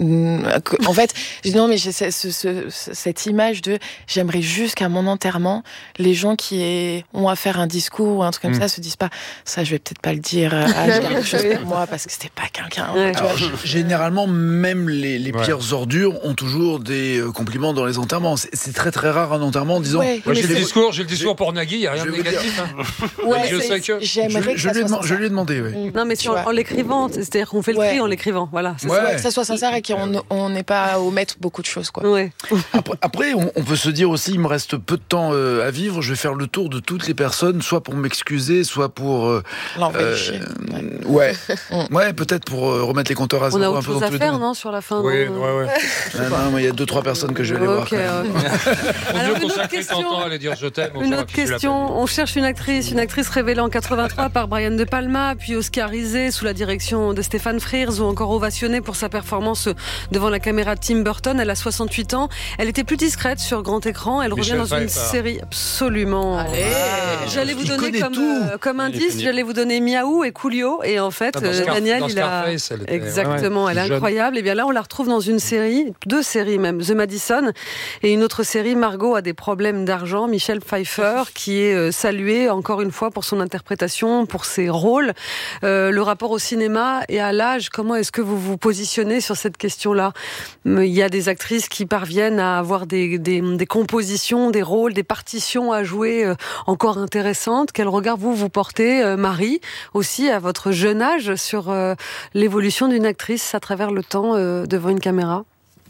En fait, non, mais j'ai ce, ce, ce, cette image de j'aimerais juste qu'à mon enterrement, les gens qui est, ont à faire un discours ou un truc comme mmh. ça se disent pas ça, je vais peut-être pas le dire à quelque chose pour moi parce que c'était pas quelqu'un. Ouais. Alors, généralement, même les, les pires ouais. ordures ont toujours des compliments dans les enterrements. C'est, c'est très très rare un enterrement en disant. Ouais, moi, j'ai, le discours, j'ai le discours pour Nagui, il n'y a rien de négatif. Hein. Ouais, je sais que. J'aimerais je, que je, ça lui, je lui ai demandé, oui. Non, mais si en, en l'écrivant, c'est-à-dire qu'on fait le ouais. tri en l'écrivant. Voilà. C'est ouais. ça, que ça soit sincère et qu'on on n'est pas à omettre beaucoup de choses, quoi. Ouais. Après, après on, on peut se dire aussi, il me reste peu de temps euh, à vivre, je vais faire le tour de toutes les personnes, soit pour m'excuser, soit pour. Euh, euh, ouais. ouais. ouais, peut-être pour euh, remettre les compteurs à zéro. On a autre un peu chose dans à tous les faire, domaines. non, sur la fin. Oui, non, ouais, ouais. Ah, non, il y a deux, trois personnes que je vais aller okay, voir. Okay. Alors, une autre question. À aller dire je t'aime, une autre question. On cherche une actrice, une actrice révélée en quatre-vingt-trois par Brian De Palma, puis oscarisée sous la direction de Stéphane Frears, ou encore ovationnée pour sa performance devant la caméra de Tim Burton. Elle a soixante-huit ans. Elle était plus discrète sur grand écran. Elle Michel revient dans Pfeiffer. une série absolument. Allez. Ah, j'allais vous donner comme, euh, comme indice, j'allais vous donner Miaou et Coolio. Et en fait, ah, dans Scar- Daniel, dans il a elle était... exactement. ouais, elle est jeune. incroyable. Et bien là, on la retrouve dans une série, deux séries même, The Madison et une autre série. Margot a des problèmes d'argent. Michel Pfeiffer, qui est euh, salué encore une fois pour son interprétation, pour ses rôles. Euh, le rapport au cinéma et à l'âge. Comment est-ce que vous vous positionnez sur cette question-là? Il y a des actrices qui parviennent à avoir des, des, des compositions, des rôles, des partitions à jouer euh, encore intéressantes. Quel regard vous vous portez, euh, Marie, aussi à votre jeune âge, sur euh, l'évolution d'une actrice à travers le temps euh, devant une caméra?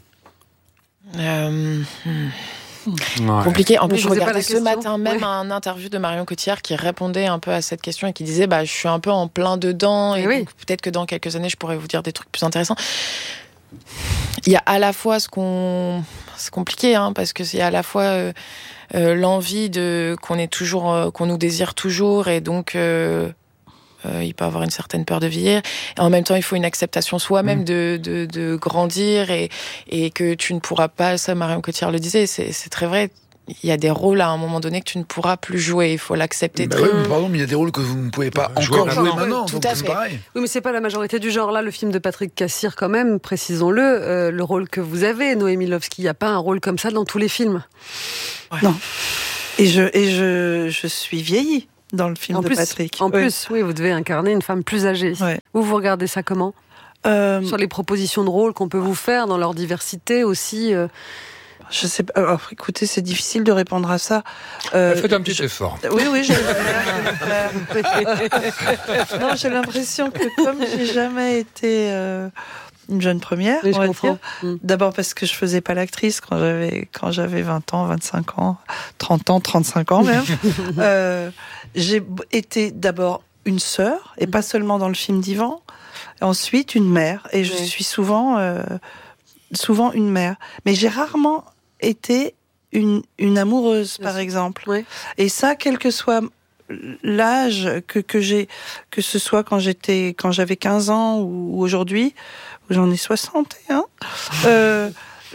euh... Ouais. Compliqué. En plus, je regardais ce matin même ouais. un interview de Marion Cotillard qui répondait un peu à cette question et qui disait bah, je suis un peu en plein dedans et, et oui. donc, peut-être que dans quelques années, je pourrais vous dire des trucs plus intéressants. Il y a à la fois ce qu'on... C'est compliqué, hein, parce que c'est à la fois euh, euh, l'envie de... qu'on est toujours, euh, qu'on nous désire toujours, et donc euh, euh, il peut avoir une certaine peur de vieillir. Et en même temps, il faut une acceptation soi-même mmh. de, de, de grandir, et, et que tu ne pourras pas... Ça, Marion Cotillard le disait, c'est, c'est très vrai. Il y a des rôles à un moment donné que tu ne pourras plus jouer. Il faut l'accepter. Bah oui, mais pardon, mais il y a des rôles que vous ne pouvez pas jouer encore jouer maintenant. Tout donc à c'est fait. pareil. Oui, mais c'est pas la majorité du genre. Là, le film de Patrick Cassir, quand même, précisons-le, euh, le rôle que vous avez, Noémie Lovski, il n'y a pas un rôle comme ça dans tous les films. Ouais. Non. Et je et je je suis vieillie dans le film en de plus, Patrick. En oui. plus, oui, vous devez incarner une femme plus âgée. Ouais. Vous vous regardez ça comment? euh... Sur les propositions de rôle qu'on peut vous faire dans leur diversité aussi. Euh... Je sais pas. Alors, écoutez, c'est difficile de répondre à ça. Euh, Faites un petit je... effort. Oui, oui. J'ai... non, j'ai l'impression que comme j'ai jamais été euh, une jeune première, oui, on va dire, mmh. d'abord parce que je faisais pas l'actrice quand j'avais quand j'avais vingt ans, vingt-cinq ans, trente ans, trente-cinq ans même. euh, j'ai été d'abord une sœur et pas seulement dans le film d'Yvan. Ensuite, une mère, et je oui. suis souvent euh, souvent une mère. Mais j'ai rarement été une, une amoureuse, par exemple. Oui. Et ça, quel que soit l'âge que, que j'ai, que ce soit quand j'étais, quand j'avais quinze ans ou, ou aujourd'hui, où j'en ai soixante et un, euh,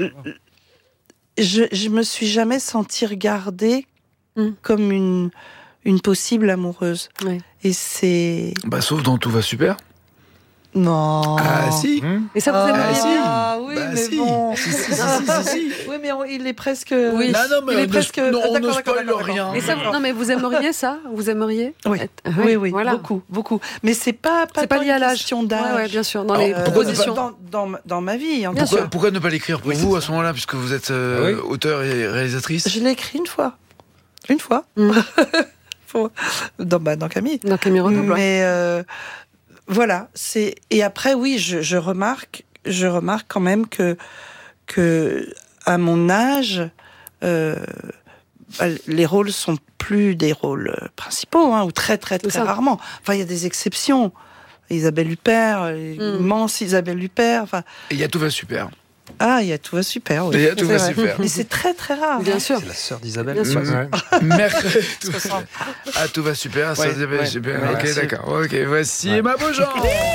je, je me suis jamais sentie regardée mm. comme une, une possible amoureuse. Oui. Et c'est... Bah, sauf dans Tout va super. Non. Ah si. Et ça vous Ah, aimeriez bien Ah oui, Bah, mais si. bon. Si, si, si, si, si. Oui, mais on- il est presque. Oui. Non, non, mais il est on presque. ne, non, Ah, on ne d'accord, spoil d'accord, rien. d'accord. Et ça, vous- non, mais vous aimeriez ça Vous aimeriez Oui, être- oui, oui, voilà. beaucoup, beaucoup. Mais c'est pas, pas, C'est pas tant lié à une l'âge. question d'âge. Ouais, ouais, bien sûr. Dans Alors, les pourquoi ne propositions. Dans, dans, dans ma vie. En Bien tout Pourquoi, cas. pourquoi ne pas l'écrire pour vous à ce moment-là, puisque vous êtes euh, Oui. auteur et réalisatrice? Je l'ai écrit une fois. Une fois. Mm. Faut- dans, bah, dans Camille. Dans Camille Redouble, ouais. Mais euh, voilà. C'est... Et après, oui, je, je, remarque, je remarque quand même que, que à mon âge, euh, bah, les rôles sont plus des rôles principaux, hein, ou très, très, très ça. rarement. Enfin, il y a des exceptions. Isabelle Huppert, Mm. immense Isabelle Huppert. Enfin, Et il y a tout va super. ah, il y a tout va super. Oui. Il y a tout C'est va vrai. super. Mais c'est très, très rare. Bien hein. sûr. C'est la sœur d'Isabelle. Bien sûr. Ouais. Mercredi. Ah, tout va super. Ça, Ouais, ça va ouais. super. Ouais, ok, merci. d'accord. Ok, voici Ouais. Emma Beaujean.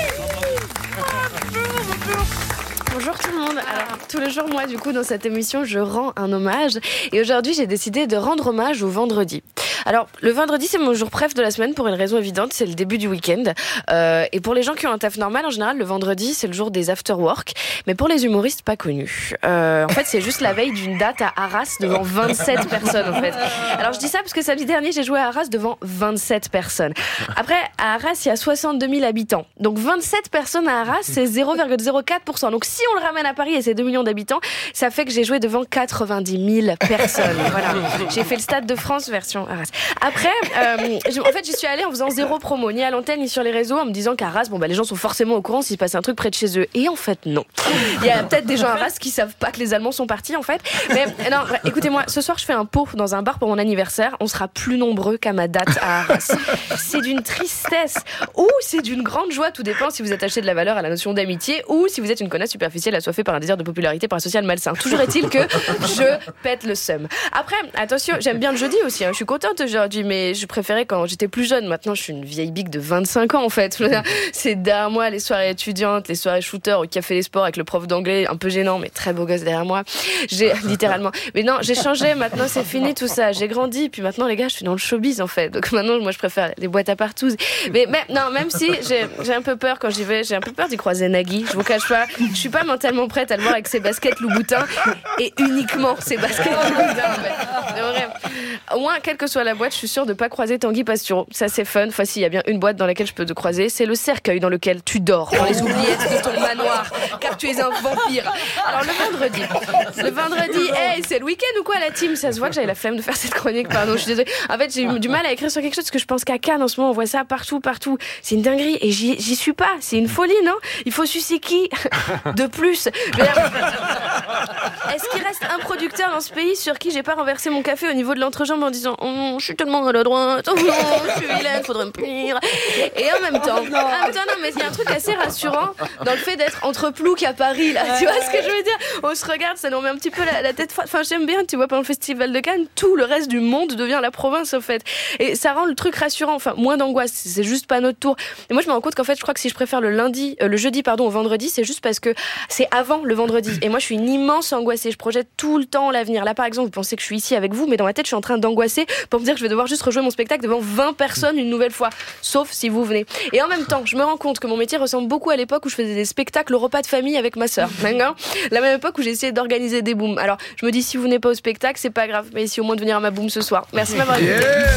Bonjour tout le monde. Alors, tous les jours, moi, du coup, dans cette émission, je rends un hommage. Et aujourd'hui, j'ai décidé de rendre hommage au vendredi. Alors, le vendredi, c'est mon jour préf de la semaine pour une raison évidente, c'est le début du week-end. Euh, et pour les gens qui ont un taf normal, en général, le vendredi, c'est le jour des after-work. Mais pour les humoristes, pas connus. Euh, en fait, c'est juste la veille d'une date à Arras devant vingt-sept personnes, en fait. Alors, je dis ça parce que samedi dernier, j'ai joué à Arras devant vingt-sept personnes. Après, à Arras, il y a soixante-deux mille habitants. Donc, vingt-sept personnes à Arras, c'est zéro virgule zéro quatre pour cent. Donc, si on le ramène à Paris et c'est deux millions d'habitants, ça fait que j'ai joué devant quatre-vingt-dix mille personnes. Voilà. J'ai fait le Stade de France version Arras. Après, euh, je- en fait, j'y suis allée en faisant zéro promo, ni à l'antenne, ni sur les réseaux, en me disant qu'à Arras, bon, bah, les gens sont forcément au courant s'il se passe un truc près de chez eux. Et en fait, non. Il y a peut-être des gens à Arras qui savent pas que les Allemands sont partis, en fait. Mais non, écoutez-moi, ce soir, je fais un pot dans un bar pour mon anniversaire. On sera plus nombreux qu'à ma date à Arras. C'est d'une tristesse ou c'est d'une grande joie. Tout dépend si vous attachez de la valeur à la notion d'amitié ou si vous êtes une connasse superficielle assoiffée par un désir de popularité, par un social malsain. Toujours est-il que je pète le seum. Après, attention, j'aime bien le jeudi aussi. Hein. Je suis contente aujourd'hui, mais je préférais quand j'étais plus jeune. Maintenant, je suis une vieille bique de vingt-cinq ans, en fait. C'est derrière moi les soirées étudiantes, les soirées shooter au café des sports avec le prof d'anglais, un peu gênant, mais très beau gosse derrière moi. J'ai littéralement. Mais non, j'ai changé. Maintenant, c'est fini tout ça. J'ai grandi. Puis maintenant, les gars, je suis dans le showbiz, en fait. Donc maintenant, moi, je préfère les boîtes à partous. Mais, mais non, même si j'ai, j'ai un peu peur quand j'y vais, j'ai un peu peur d'y croiser Nagui. Je vous cache pas. Je suis pas mentalement prête à le voir avec ses baskets Louboutin et uniquement ses baskets Louboutin, en fait. Mais vrai. Au moins, quelle que soit la boîte, je suis sûre de pas croiser Tanguy Pastureau. Ça, c'est fun. Enfin, si, il y a bien une boîte dans laquelle je peux te croiser. C'est le cercueil dans lequel tu dors dans les oubliettes de ton manoir, car tu es un vampire. Alors, le vendredi. Le vendredi, hey, c'est le week-end ou quoi, la team? Ça se voit que j'avais la flemme de faire cette chronique, pardon, je suis désolée. En fait, j'ai eu du mal à écrire sur quelque chose parce que je pense qu'à Cannes, en ce moment, on voit ça partout, partout. C'est une dinguerie et j'y, j'y suis pas. C'est une folie, non? Il faut sucer qui de plus? Mais, est-ce qu'il reste un producteur dans ce pays sur qui j'ai pas renversé mon café au niveau de l'entrejambe en disant oh, je suis tellement maladroite, oh, non, je suis vilaine, faudrait me punir. Et en même temps, en même temps, non, mais il y a un truc assez rassurant dans le fait d'être entre Plouc à Paris, là. Tu vois ce que je veux dire? On se regarde, ça nous remet un petit peu la, la tête froide. Enfin, j'aime bien, tu vois, pendant le festival de Cannes, tout le reste du monde devient la province, en fait. Et ça rend le truc rassurant, enfin, moins d'angoisse. C'est juste pas notre tour. Et moi, je me rends compte qu'en fait, je crois que si je préfère le lundi, euh, le jeudi, pardon, au vendredi, c'est juste parce que c'est avant le vendredi. Et moi, je suis une immense angoissée. Je projette tout le temps l'avenir. Là, par exemple, vous pensez que je suis ici avec vous, mais dans ma tête, je suis en train d'angoisser pour me dire que je vais devoir juste rejouer mon spectacle devant vingt personnes une nouvelle fois. Sauf si vous venez. Et en même temps, je me rends compte que mon métier ressemble beaucoup à l'époque où je faisais des spectacles au repas de famille avec ma sœur. D'accord ? La même époque où j'ai essayé d'organiser des booms. Alors, je me dis, si vous venez pas au spectacle, c'est pas grave. Mais si au moins de venir à ma boom ce soir. Merci de m'avoir écouté.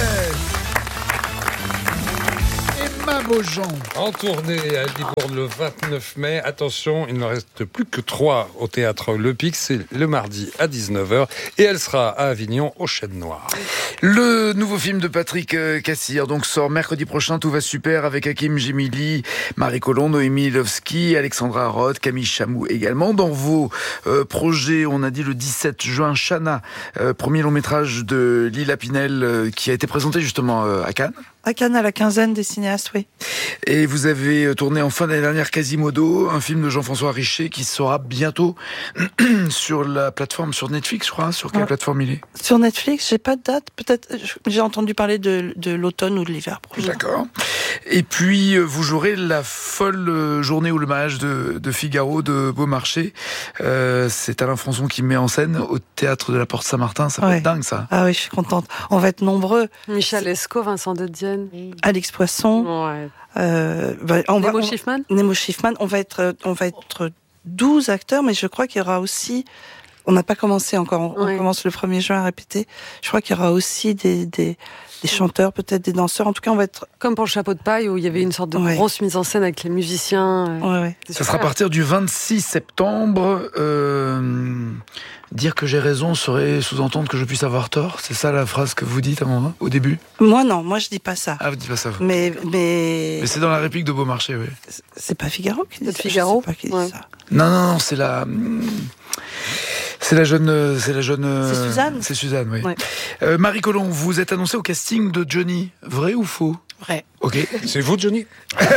Emma Beaujean. En tournée à Libourne le vingt-neuf mai. Attention, il ne reste plus que trois au théâtre Le Pic. C'est le mardi à dix-neuf heures. Et elle sera à Avignon au Chêne Noir. Le nouveau film de Patrick Cassir donc sort mercredi prochain. Tout va super avec Hakim Gemili, Marie Colomb, Noémie Lovski, Alexandra Roth, Camille Chamou également. Dans vos euh, projets, on a dit le dix-sept juin, Chana, euh, premier long métrage de Lila Pinel euh, qui a été présenté justement euh, à Cannes. À Cannes, à la quinzaine des cinéastes, oui. Et vous avez tourné en fin d'année dernière Quasimodo, un film de Jean-François Richer qui sera bientôt sur la plateforme, sur Netflix, je crois. Sur quelle ouais. plateforme il est? Sur Netflix, j'ai pas de date. Peut-être, j'ai entendu parler de, de l'automne ou de l'hiver prochain. D'accord. Et puis, vous jouerez la folle journée ou le mariage de, de Figaro de Beaumarchais. Euh, c'est Alain Françon qui met en scène au théâtre de la Porte Saint-Martin. Ça va ouais. être dingue, ça. Ah oui, je suis contente. On va être nombreux. Michel Escaut, Vincent de Dienne. scène. Alix Poisson. Ouais. Euh, bah, on Nemo va, on, Schiffman. Nemo Schiffman. On va être, on va être douze acteurs, mais je crois qu'il y aura aussi. On n'a pas commencé encore. On, Ouais. on commence le premier juin à répéter. Je crois qu'il y aura aussi des, des, des chanteurs, peut-être des danseurs. En tout cas, on va être. Comme pour le Chapeau de paille, où il y avait une sorte de Ouais. grosse mise en scène avec les musiciens. Ouais, ouais. Ça sera à partir du vingt-six septembre. Euh, dire que j'ai raison serait sous-entendre que je puisse avoir tort. C'est ça la phrase que vous dites à un moment, au début? Moi, non. Moi, je dis pas ça. Ah, vous dites pas ça, vous. Mais, mais. Mais c'est dans la réplique de Beaumarchais, oui. C'est pas Figaro qui dit Peut-être ça. Figaro. Je sais pas qui dit Ouais. ça. Non, non, non, c'est la. C'est la jeune. euh, C'est la jeune. euh, C'est Suzanne C'est Suzanne, oui. Ouais. Euh, Marie Colomb, vous êtes annoncée au casting de Johnny. Vrai ou faux? Vrai. Ok. C'est vous, Johnny?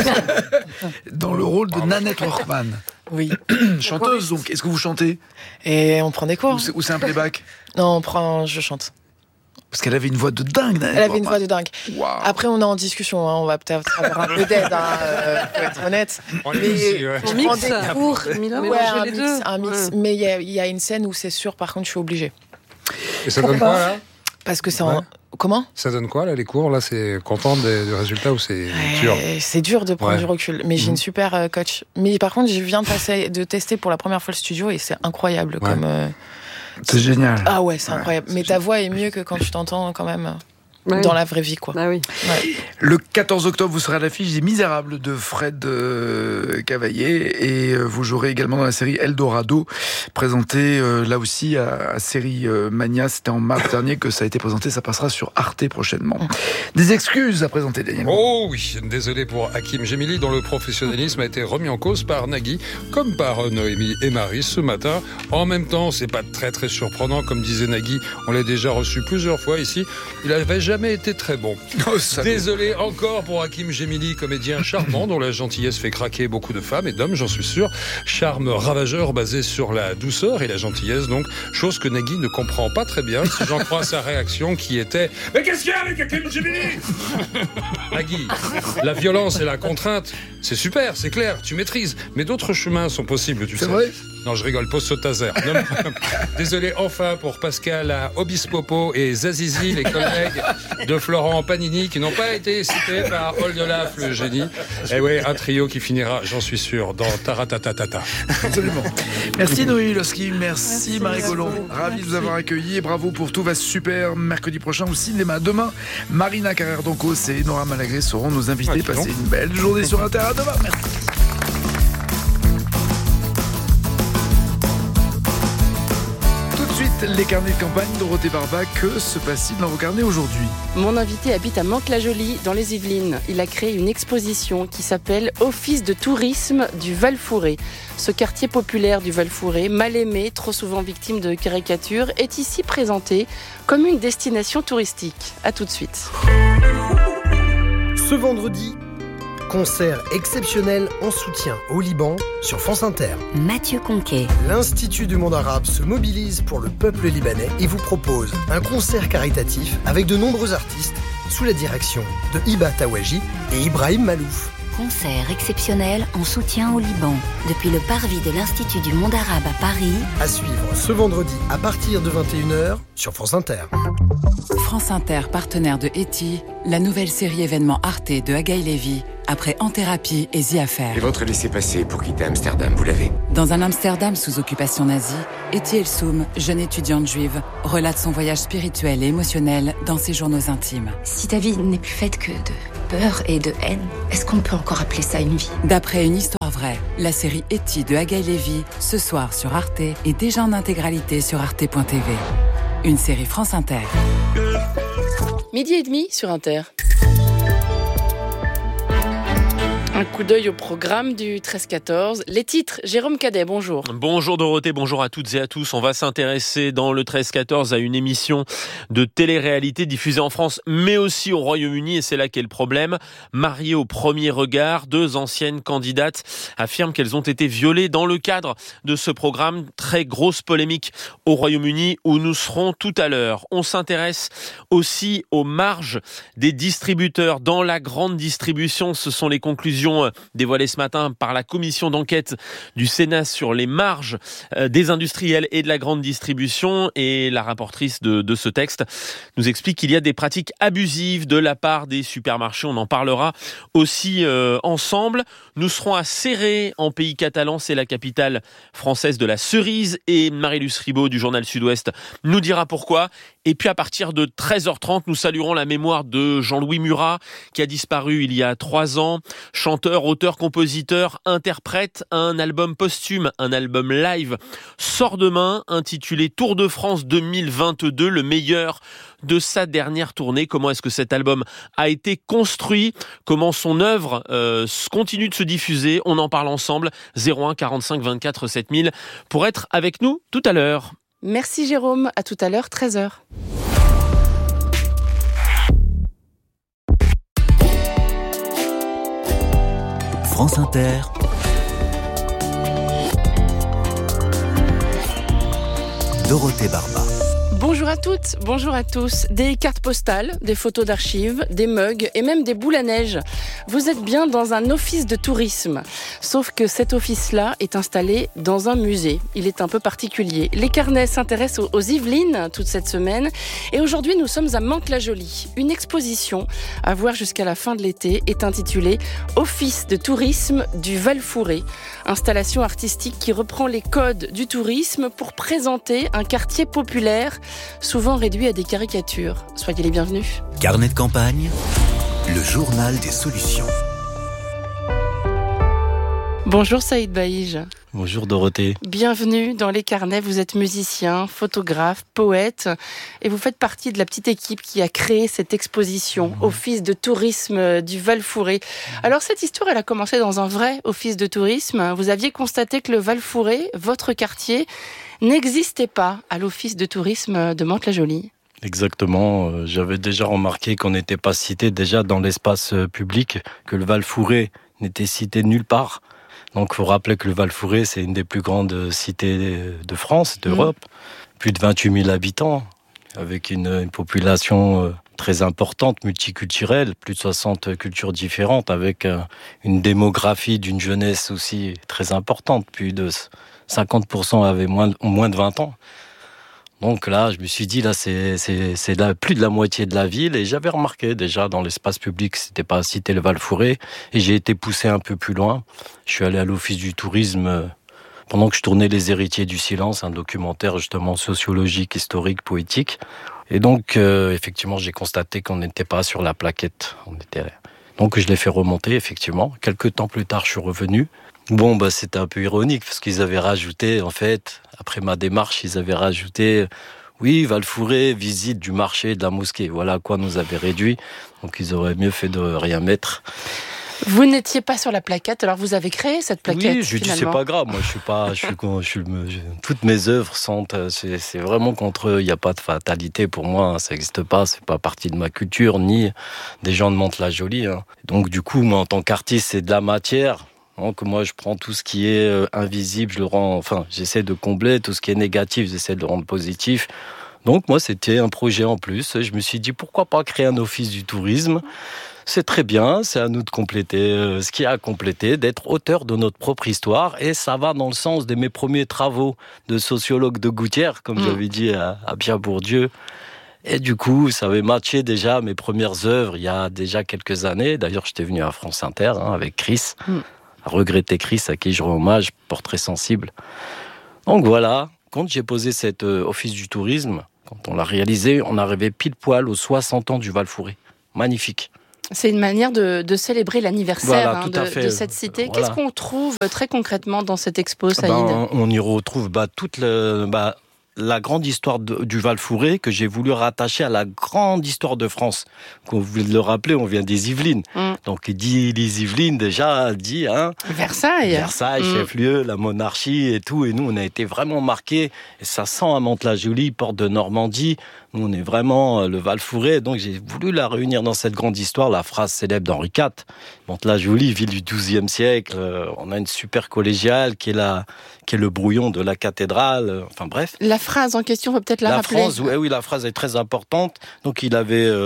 Dans le rôle de Nanette Workman. Oui. Chanteuse, donc. Est-ce que vous chantez? Et on prend des cours. Ou c'est- Ou c'est un playback? Non, on prend, je chante. Parce qu'elle avait une voix de dingue, Nanette Elle avait une Workman. voix de dingue. Waouh. Après, on est en discussion. Hein. On va peut-être avoir un peu d'aide, hein, euh, faut être honnête. On est Mais ici, ouais. je On prends mixe. des cours. Mélanger Ouais, un les mix, deux. un mix. Ouais. Mais il y, a- il y a une scène où c'est sûr, par contre, je suis obligée. Et ça donne quoi, là? Parce que c'est en... Ouais. Comment? Ça donne quoi, là, les cours? Là, c'est content des, des résultats ou c'est dur? Euh, C'est dur de prendre Ouais. du recul, mais j'ai Mhm. une super euh, coach. Mais par contre, je viens de, passer, de tester pour la première fois le studio et c'est incroyable. Ouais. Comme, euh, C'est génial. Ah ouais, c'est Ouais, incroyable. c'est Mais ta voix est mieux que quand tu t'entends quand même euh, Ouais. dans la vraie vie, quoi. Ah oui. Ouais. Le quatorze octobre, vous serez à l'affiche des Misérables de Fred euh, Cavaillé et euh, vous jouerez également dans la série Eldorado, présentée euh, là aussi à, à Série euh, Mania. C'était en mars dernier que ça a été présenté. Ça passera sur Arte prochainement. Des excuses à présenter, Daniel. Oh oui, désolé pour Hakim Gemili, dont le professionnalisme a été remis en cause par Nagui, comme par Noémie et Marie ce matin. En même temps, c'est pas très très surprenant, comme disait Nagui, on l'a déjà reçu plusieurs fois ici. Il n'avait jamais été très bon. Oh, ça- Désolé encore pour Hakim Gemili, comédien charmant dont la gentillesse fait craquer beaucoup de femmes et d'hommes, j'en suis sûr. Charme ravageur basé sur la douceur et la gentillesse, donc chose que Nagui ne comprend pas très bien, si j'en crois sa réaction qui était « Mais qu'est-ce qu'il y a avec Hakim Gemili ?» Nagui, la violence et la contrainte, c'est super, c'est clair, tu maîtrises, mais d'autres chemins sont possibles, tu sais. C'est vrai? Non, je rigole, pose sur taser. Non, désolé enfin pour Pascal à Obispopo et Zazizi, les collègues de Florent Panini, qui n'ont pas été cités par Oldelaf, le génie. Et oui, un trio qui finira, j'en suis sûr, dans Taratatata. Absolument. Merci Noémie Loski, merci, Marie Colomb. Ravi de vous avoir accueilli et bravo pour Tout va super. Mercredi prochain au cinéma. Demain, Marina Carrère-Doncos et Nora Malagré seront nos invités. Ah, dis donc. Passez une belle journée sur Inter. À demain. Merci. Tout de suite, les carnets de campagne. Dorothée Barba, que se passe-t-il dans vos carnets aujourd'hui? Mon invité habite à Mantes-la-Jolie, dans les Yvelines. Il a créé une exposition qui s'appelle Office de tourisme du Val-Fouré. Ce quartier populaire du Val-Fouré, mal aimé, trop souvent victime de caricatures, est ici présenté comme une destination touristique. À tout de suite. Ce vendredi, concert exceptionnel en soutien au Liban sur France Inter. Mathieu Conquet. L'Institut du monde arabe se mobilise pour le peuple libanais et vous propose un concert caritatif avec de nombreux artistes sous la direction de Hiba Tawaji et Ibrahim Malouf. Concert exceptionnel en soutien au Liban. Depuis le parvis de l'Institut du monde arabe à Paris. À suivre ce vendredi à partir de vingt et une heures sur France Inter. France Inter, partenaire de Eti, la nouvelle série événement Arte de Agaï Lévy, après En Thérapie et The Affair. Et votre laissez-passer pour quitter Amsterdam, vous l'avez? Dans un Amsterdam sous occupation nazie, Eti Elsoum, jeune étudiante juive, relate son voyage spirituel et émotionnel dans ses journaux intimes. Si ta vie n'est plus faite que de peur et de haine, est-ce qu'on peut encore appeler ça une vie? D'après une histoire vraie, la série Eti de Agaï Lévy, ce soir sur Arte et déjà en intégralité sur arte point t v. Une série France Inter. Midi et demi sur Inter. Un coup d'œil au programme du treize quatorze. Les titres, Jérôme Cadet, bonjour. Bonjour Dorothée, bonjour à toutes et à tous. On va s'intéresser dans le treize quatorze à une émission de télé-réalité diffusée en France, mais aussi au Royaume-Uni, et c'est là qu'est le problème. Mariées au premier regard, deux anciennes candidates affirment qu'elles ont été violées dans le cadre de ce programme. Très grosse polémique au Royaume-Uni, où nous serons tout à l'heure. On s'intéresse aussi aux marges des distributeurs. Dans la grande distribution, ce sont les conclusions conclusions dévoilées ce matin par la commission d'enquête du Sénat sur les marges des industriels et de la grande distribution. Et la rapportrice de, de ce texte nous explique qu'il y a des pratiques abusives de la part des supermarchés. On en parlera aussi euh, ensemble. Nous serons à Serré, en pays catalan. C'est la capitale française de la cerise. Et Marie-Luce Ribaud du journal Sud-Ouest nous dira pourquoi. Et puis à partir de treize heures trente, nous saluerons la mémoire de Jean-Louis Murat, qui a disparu il y a trois ans. Chanteur, auteur, compositeur, interprète. Un album posthume, un album live sort demain, intitulé Tour de France deux mille vingt-deux, le meilleur de sa dernière tournée. Comment est-ce que cet album a été construit? Comment son œuvre euh, continue de se diffuser? On en parle ensemble. zéro un quarante-cinq vingt-quatre sept mille pour être avec nous tout à l'heure. Merci Jérôme, à tout à l'heure, treize heures. France Inter. Dorothée Barba. Bonjour à toutes, bonjour à tous. Des cartes postales, des photos d'archives, des mugs et même des boules à neige. Vous êtes bien dans un office de tourisme. Sauf que cet office-là est installé dans un musée. Il est un peu particulier. Les carnets s'intéressent aux Yvelines toute cette semaine. Et aujourd'hui, nous sommes à Mantes-la-Jolie. Une exposition à voir jusqu'à la fin de l'été est intitulée « Office de tourisme du Val-Fouré ». Installation artistique qui reprend les codes du tourisme pour présenter un quartier populaire souvent réduit à des caricatures. Soyez les bienvenus. Carnet de campagne, le journal des solutions. Bonjour Saïd Baïj. Bonjour Dorothée. Bienvenue dans les carnets. Vous êtes musicien, photographe, poète et vous faites partie de la petite équipe qui a créé cette exposition, mmh. Office de tourisme du Val-Fouré. Alors cette histoire, elle a commencé dans un vrai office de tourisme. Vous aviez constaté que le Val-Fouré, votre quartier, n'existait pas à l'office de tourisme de Mantes-la-Jolie. Exactement. J'avais déjà remarqué qu'on n'était pas cité déjà dans l'espace public, que le Val-Fouré n'était cité nulle part. Donc il faut rappeler que le Val-Fouré, c'est une des plus grandes cités de France, d'Europe. Mmh. Plus de vingt-huit mille habitants, avec une, une population très importante, multiculturelle, plus de soixante cultures différentes, avec une démographie d'une jeunesse aussi très importante. Plus de cinquante pour cent avaient moins, moins de vingt ans. Donc là, je me suis dit, là, c'est, c'est, c'est là, plus de la moitié de la ville. Et j'avais remarqué déjà dans l'espace public, c'était pas cité le Val-Fouré. Et j'ai été poussé un peu plus loin. Je suis allé à l'office du tourisme pendant que je tournais Les Héritiers du Silence, un documentaire justement sociologique, historique, poétique. Et donc, euh, effectivement, j'ai constaté qu'on n'était pas sur la plaquette. On était... Donc, je l'ai fait remonter, effectivement. Quelques temps plus tard, je suis revenu. Bon, bah, c'était un peu ironique parce qu'ils avaient rajouté, en fait, après ma démarche, ils avaient rajouté, oui, Val-Fouré, visite du marché et de la mosquée. Voilà à quoi nous avait réduit. Donc, ils auraient mieux fait de rien mettre. Vous n'étiez pas sur la plaquette, alors vous avez créé cette plaquette. Oui, je lui dis c'est pas grave. Moi, je suis pas, je suis, je suis, je, toutes mes œuvres sont, c'est, c'est vraiment contre eux. Il n'y a pas de fatalité pour moi. Ça n'existe pas. C'est pas partie de ma culture ni des gens de Mantes-la-Jolie. Hein. Donc, du coup, moi, en tant qu'artiste, c'est de la matière. Donc moi, je prends tout ce qui est euh, invisible, je le rends, enfin, j'essaie de combler. Tout ce qui est négatif, j'essaie de le rendre positif. Donc moi, c'était un projet en plus. Je me suis dit, pourquoi pas créer un office du tourisme ? C'est très bien, c'est à nous de compléter euh, ce qu'il y a à compléter, d'être auteur de notre propre histoire. Et ça va dans le sens de mes premiers travaux de sociologue de Gouttière, comme mmh. j'avais dit à, à Pierre Bourdieu. Et du coup, ça avait matché déjà mes premières œuvres il y a déjà quelques années. D'ailleurs, j'étais venu à France Inter hein, avec Chris. Mmh. Regretter Chris, à qui je rends hommage, portrait sensible. Donc voilà, quand j'ai posé cet euh, office du tourisme, quand on l'a réalisé, on arrivait pile poil aux soixante ans du Val-Fouré. Magnifique. C'est une manière de, de célébrer l'anniversaire voilà, hein, de, de cette cité. Voilà. Qu'est-ce qu'on trouve très concrètement dans cette expo, Saïd ? ben, On y retrouve bah, toute le... Bah, la grande histoire de, du Val-Fouré que j'ai voulu rattacher à la grande histoire de France. Comme vous le rappelez, on vient des Yvelines. Mm. Donc, dit les Yvelines, déjà, dit... Hein, Versailles. Versailles, mm. chef-lieu, la monarchie et tout. Et nous, on a été vraiment marqués. Et ça sent à Mantes-la-Jolie, porte de Normandie. Nous, on est vraiment le Val-Fouré. Donc, j'ai voulu la réunir dans cette grande histoire, la phrase célèbre d'Henri quatre. Mantes-la-Jolie, ville du douzième siècle. Euh, on a une super collégiale qui est, la, qui est le brouillon de la cathédrale. Euh, enfin, bref. La phrase en question, on peut peut-être la, la rappeler. Phrase, oui, oui, la phrase est très importante. Donc, il avait... Euh,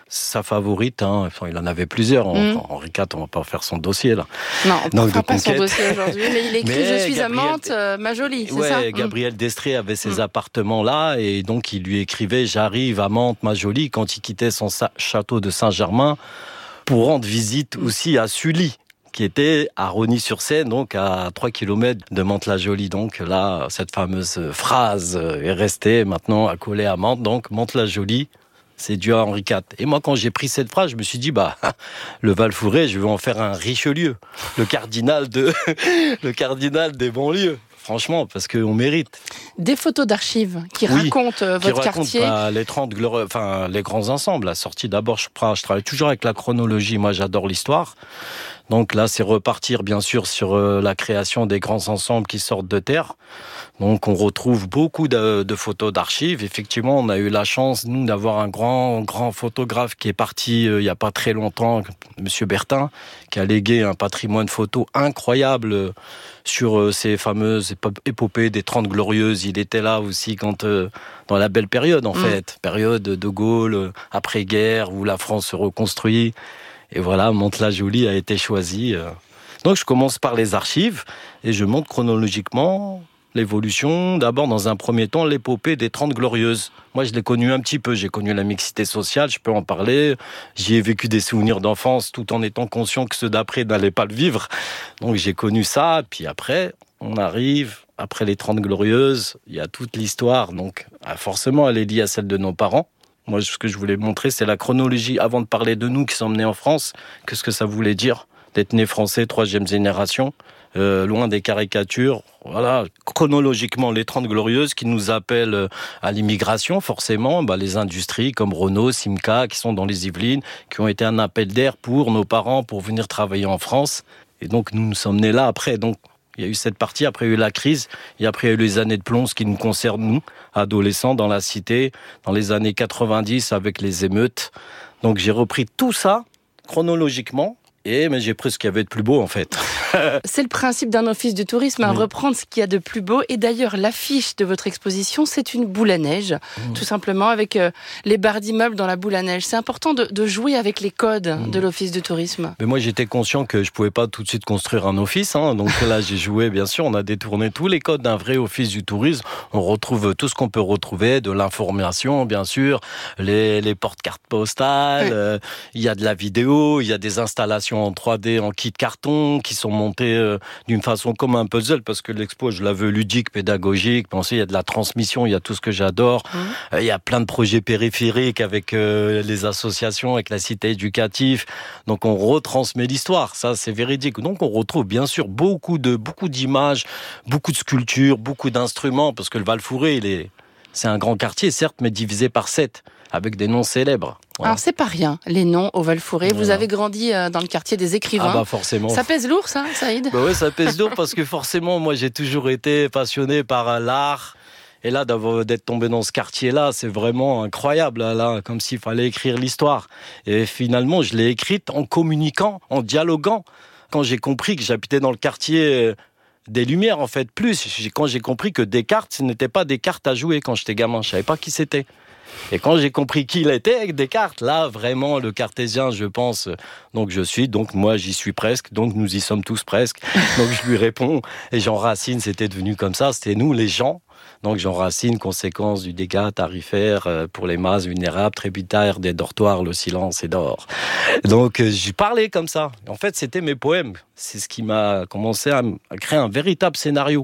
sa favorite. Hein. Enfin, il en avait plusieurs. Mmh. Henri quatre, on va pas faire son dossier là. Non, on ne fera pas son dossier aujourd'hui. Mais il écrit mais « Je suis Gabriel... amante, euh, ma jolie », c'est ouais, ça. Gabriel mmh. d'Estrées avait ces mmh. appartements-là et donc il lui écrivait « J'arrive, amante, ma jolie » quand il quittait son sa- château de Saint-Germain pour rendre visite mmh. aussi à Sully, qui était à Rosny-sur-Seine, donc à trois kilomètres de Mantes-la-Jolie. Donc là, cette fameuse phrase est restée maintenant accolée à Mantes. Donc Mantes-la-Jolie, c'est dû à Henri quatre. Et moi, quand j'ai pris cette phrase, je me suis dit, bah, le Val-Fouré, je vais en faire un Richelieu, le cardinal de, le cardinal des banlieues. Franchement, parce qu'on mérite. Des photos d'archives qui oui, racontent euh, votre qui quartier. Racontent, bah, les trente glorieux, enfin, les grands ensembles. La sortie, d'abord, je, prends, je travaille toujours avec la chronologie. Moi, j'adore l'histoire. Donc là, c'est repartir, bien sûr, sur euh, la création des grands ensembles qui sortent de terre. Donc, on retrouve beaucoup de, de photos d'archives. Effectivement, on a eu la chance, nous, d'avoir un grand, grand photographe qui est parti euh, il n'y a pas très longtemps, Monsieur Bertin, qui a légué un patrimoine photo incroyable euh, sur euh, ces fameuses épopées des Trente Glorieuses. Il était là aussi quand, euh, dans la belle période, en mmh. fait. Période de Gaulle, euh, après-guerre, où la France se reconstruit. Et voilà, Mantes-la-Jolie a été choisi. Donc je commence par les archives et je montre chronologiquement l'évolution. D'abord, dans un premier temps, l'épopée des Trente Glorieuses. Moi, je l'ai connu un petit peu. J'ai connu la mixité sociale, je peux en parler. J'y ai vécu des souvenirs d'enfance tout en étant conscient que ceux d'après n'allaient pas le vivre. Donc j'ai connu ça. Puis après, on arrive, après les Trente Glorieuses, il y a toute l'histoire. Donc forcément, elle est liée à celle de nos parents. Moi, ce que je voulais montrer, c'est la chronologie, avant de parler de nous qui sommes nés en France. Qu'est-ce que ça voulait dire d'être né français, troisième génération, euh, loin des caricatures. Voilà, chronologiquement, les Trente Glorieuses qui nous appellent à l'immigration, forcément. Bah, les industries comme Renault, Simca, qui sont dans les Yvelines, qui ont été un appel d'air pour nos parents, pour venir travailler en France. Et donc, nous nous sommes nés là après. Donc, il y a eu cette partie, après il y a eu la crise, et après il y a eu les années de plomb, ce qui nous concerne, nous, adolescents, dans la cité, dans les années quatre-vingt-dix, avec les émeutes. Donc j'ai repris tout ça, chronologiquement, et mais j'ai pris ce qu'il y avait de plus beau, en fait. C'est le principe d'un office du tourisme, à oui. reprendre ce qu'il y a de plus beau. Et d'ailleurs, l'affiche de votre exposition, c'est une boule à neige, mmh. tout simplement, avec euh, les barres d'immeubles dans la boule à neige. C'est important de, de jouer avec les codes mmh. de l'office du tourisme. Mais moi, j'étais conscient que je pouvais pas tout de suite construire un office. Hein, donc là, j'ai joué, bien sûr, on a détourné tous les codes d'un vrai office du tourisme. On retrouve tout ce qu'on peut retrouver, de l'information, bien sûr, les, les porte-cartes postales, il oui. euh, y a de la vidéo, il y a des installations en trois D, en kit carton, qui sont montées euh, d'une façon comme un puzzle, parce que l'expo, je la veux ludique, pédagogique. Pensez, il y a de la transmission, il y a tout ce que j'adore. Mmh. Euh, il y a plein de projets périphériques avec euh, les associations, avec la cité éducative. Donc, on retransmet l'histoire. Ça, c'est véridique. Donc, on retrouve bien sûr beaucoup de beaucoup d'images, beaucoup de sculptures, beaucoup d'instruments, parce que le Val-Fouré, il est, c'est un grand quartier, certes, mais divisé par sept, avec des noms célèbres. Voilà. Alors, c'est pas rien, les noms au Val-Fouré. Voilà. Vous avez grandi dans le quartier des écrivains. Ah bah forcément. Ça pèse lourd, ça, Saïd ? Bah oui, ça pèse lourd parce que forcément, moi, j'ai toujours été passionné par l'art. Et là, d'être tombé dans ce quartier-là, c'est vraiment incroyable, là, comme s'il fallait écrire l'histoire. Et finalement, je l'ai écrite en communiquant, en dialoguant. Quand j'ai compris que j'habitais dans le quartier des Lumières, en fait, plus. Quand j'ai compris que Descartes, ce n'était pas des cartes à jouer quand j'étais gamin. Je savais pas qui c'était. Et quand j'ai compris qui il était avec Descartes, là, vraiment, le cartésien, je pense, donc je suis, donc moi, j'y suis presque, donc nous y sommes tous presque. Donc je lui réponds, et Jean Racine, c'était devenu comme ça, c'était nous, les gens. Donc Jean Racine, conséquence du dégât tarifaire pour les masses vulnérables, tributaires des dortoirs, le silence est d'or. Donc j'ai parlé comme ça. En fait, c'était mes poèmes. C'est ce qui m'a commencé à, à créer un véritable scénario.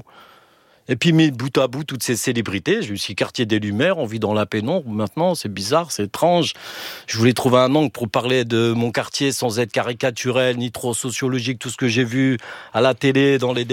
Et puis, mis bout à bout, toutes ces célébrités, je suis quartier des Lumières, on vit dans la pénombre. Maintenant, c'est bizarre, c'est étrange. Je voulais trouver un angle pour parler de mon quartier sans être caricaturel, ni trop sociologique, tout ce que j'ai vu à la télé, dans les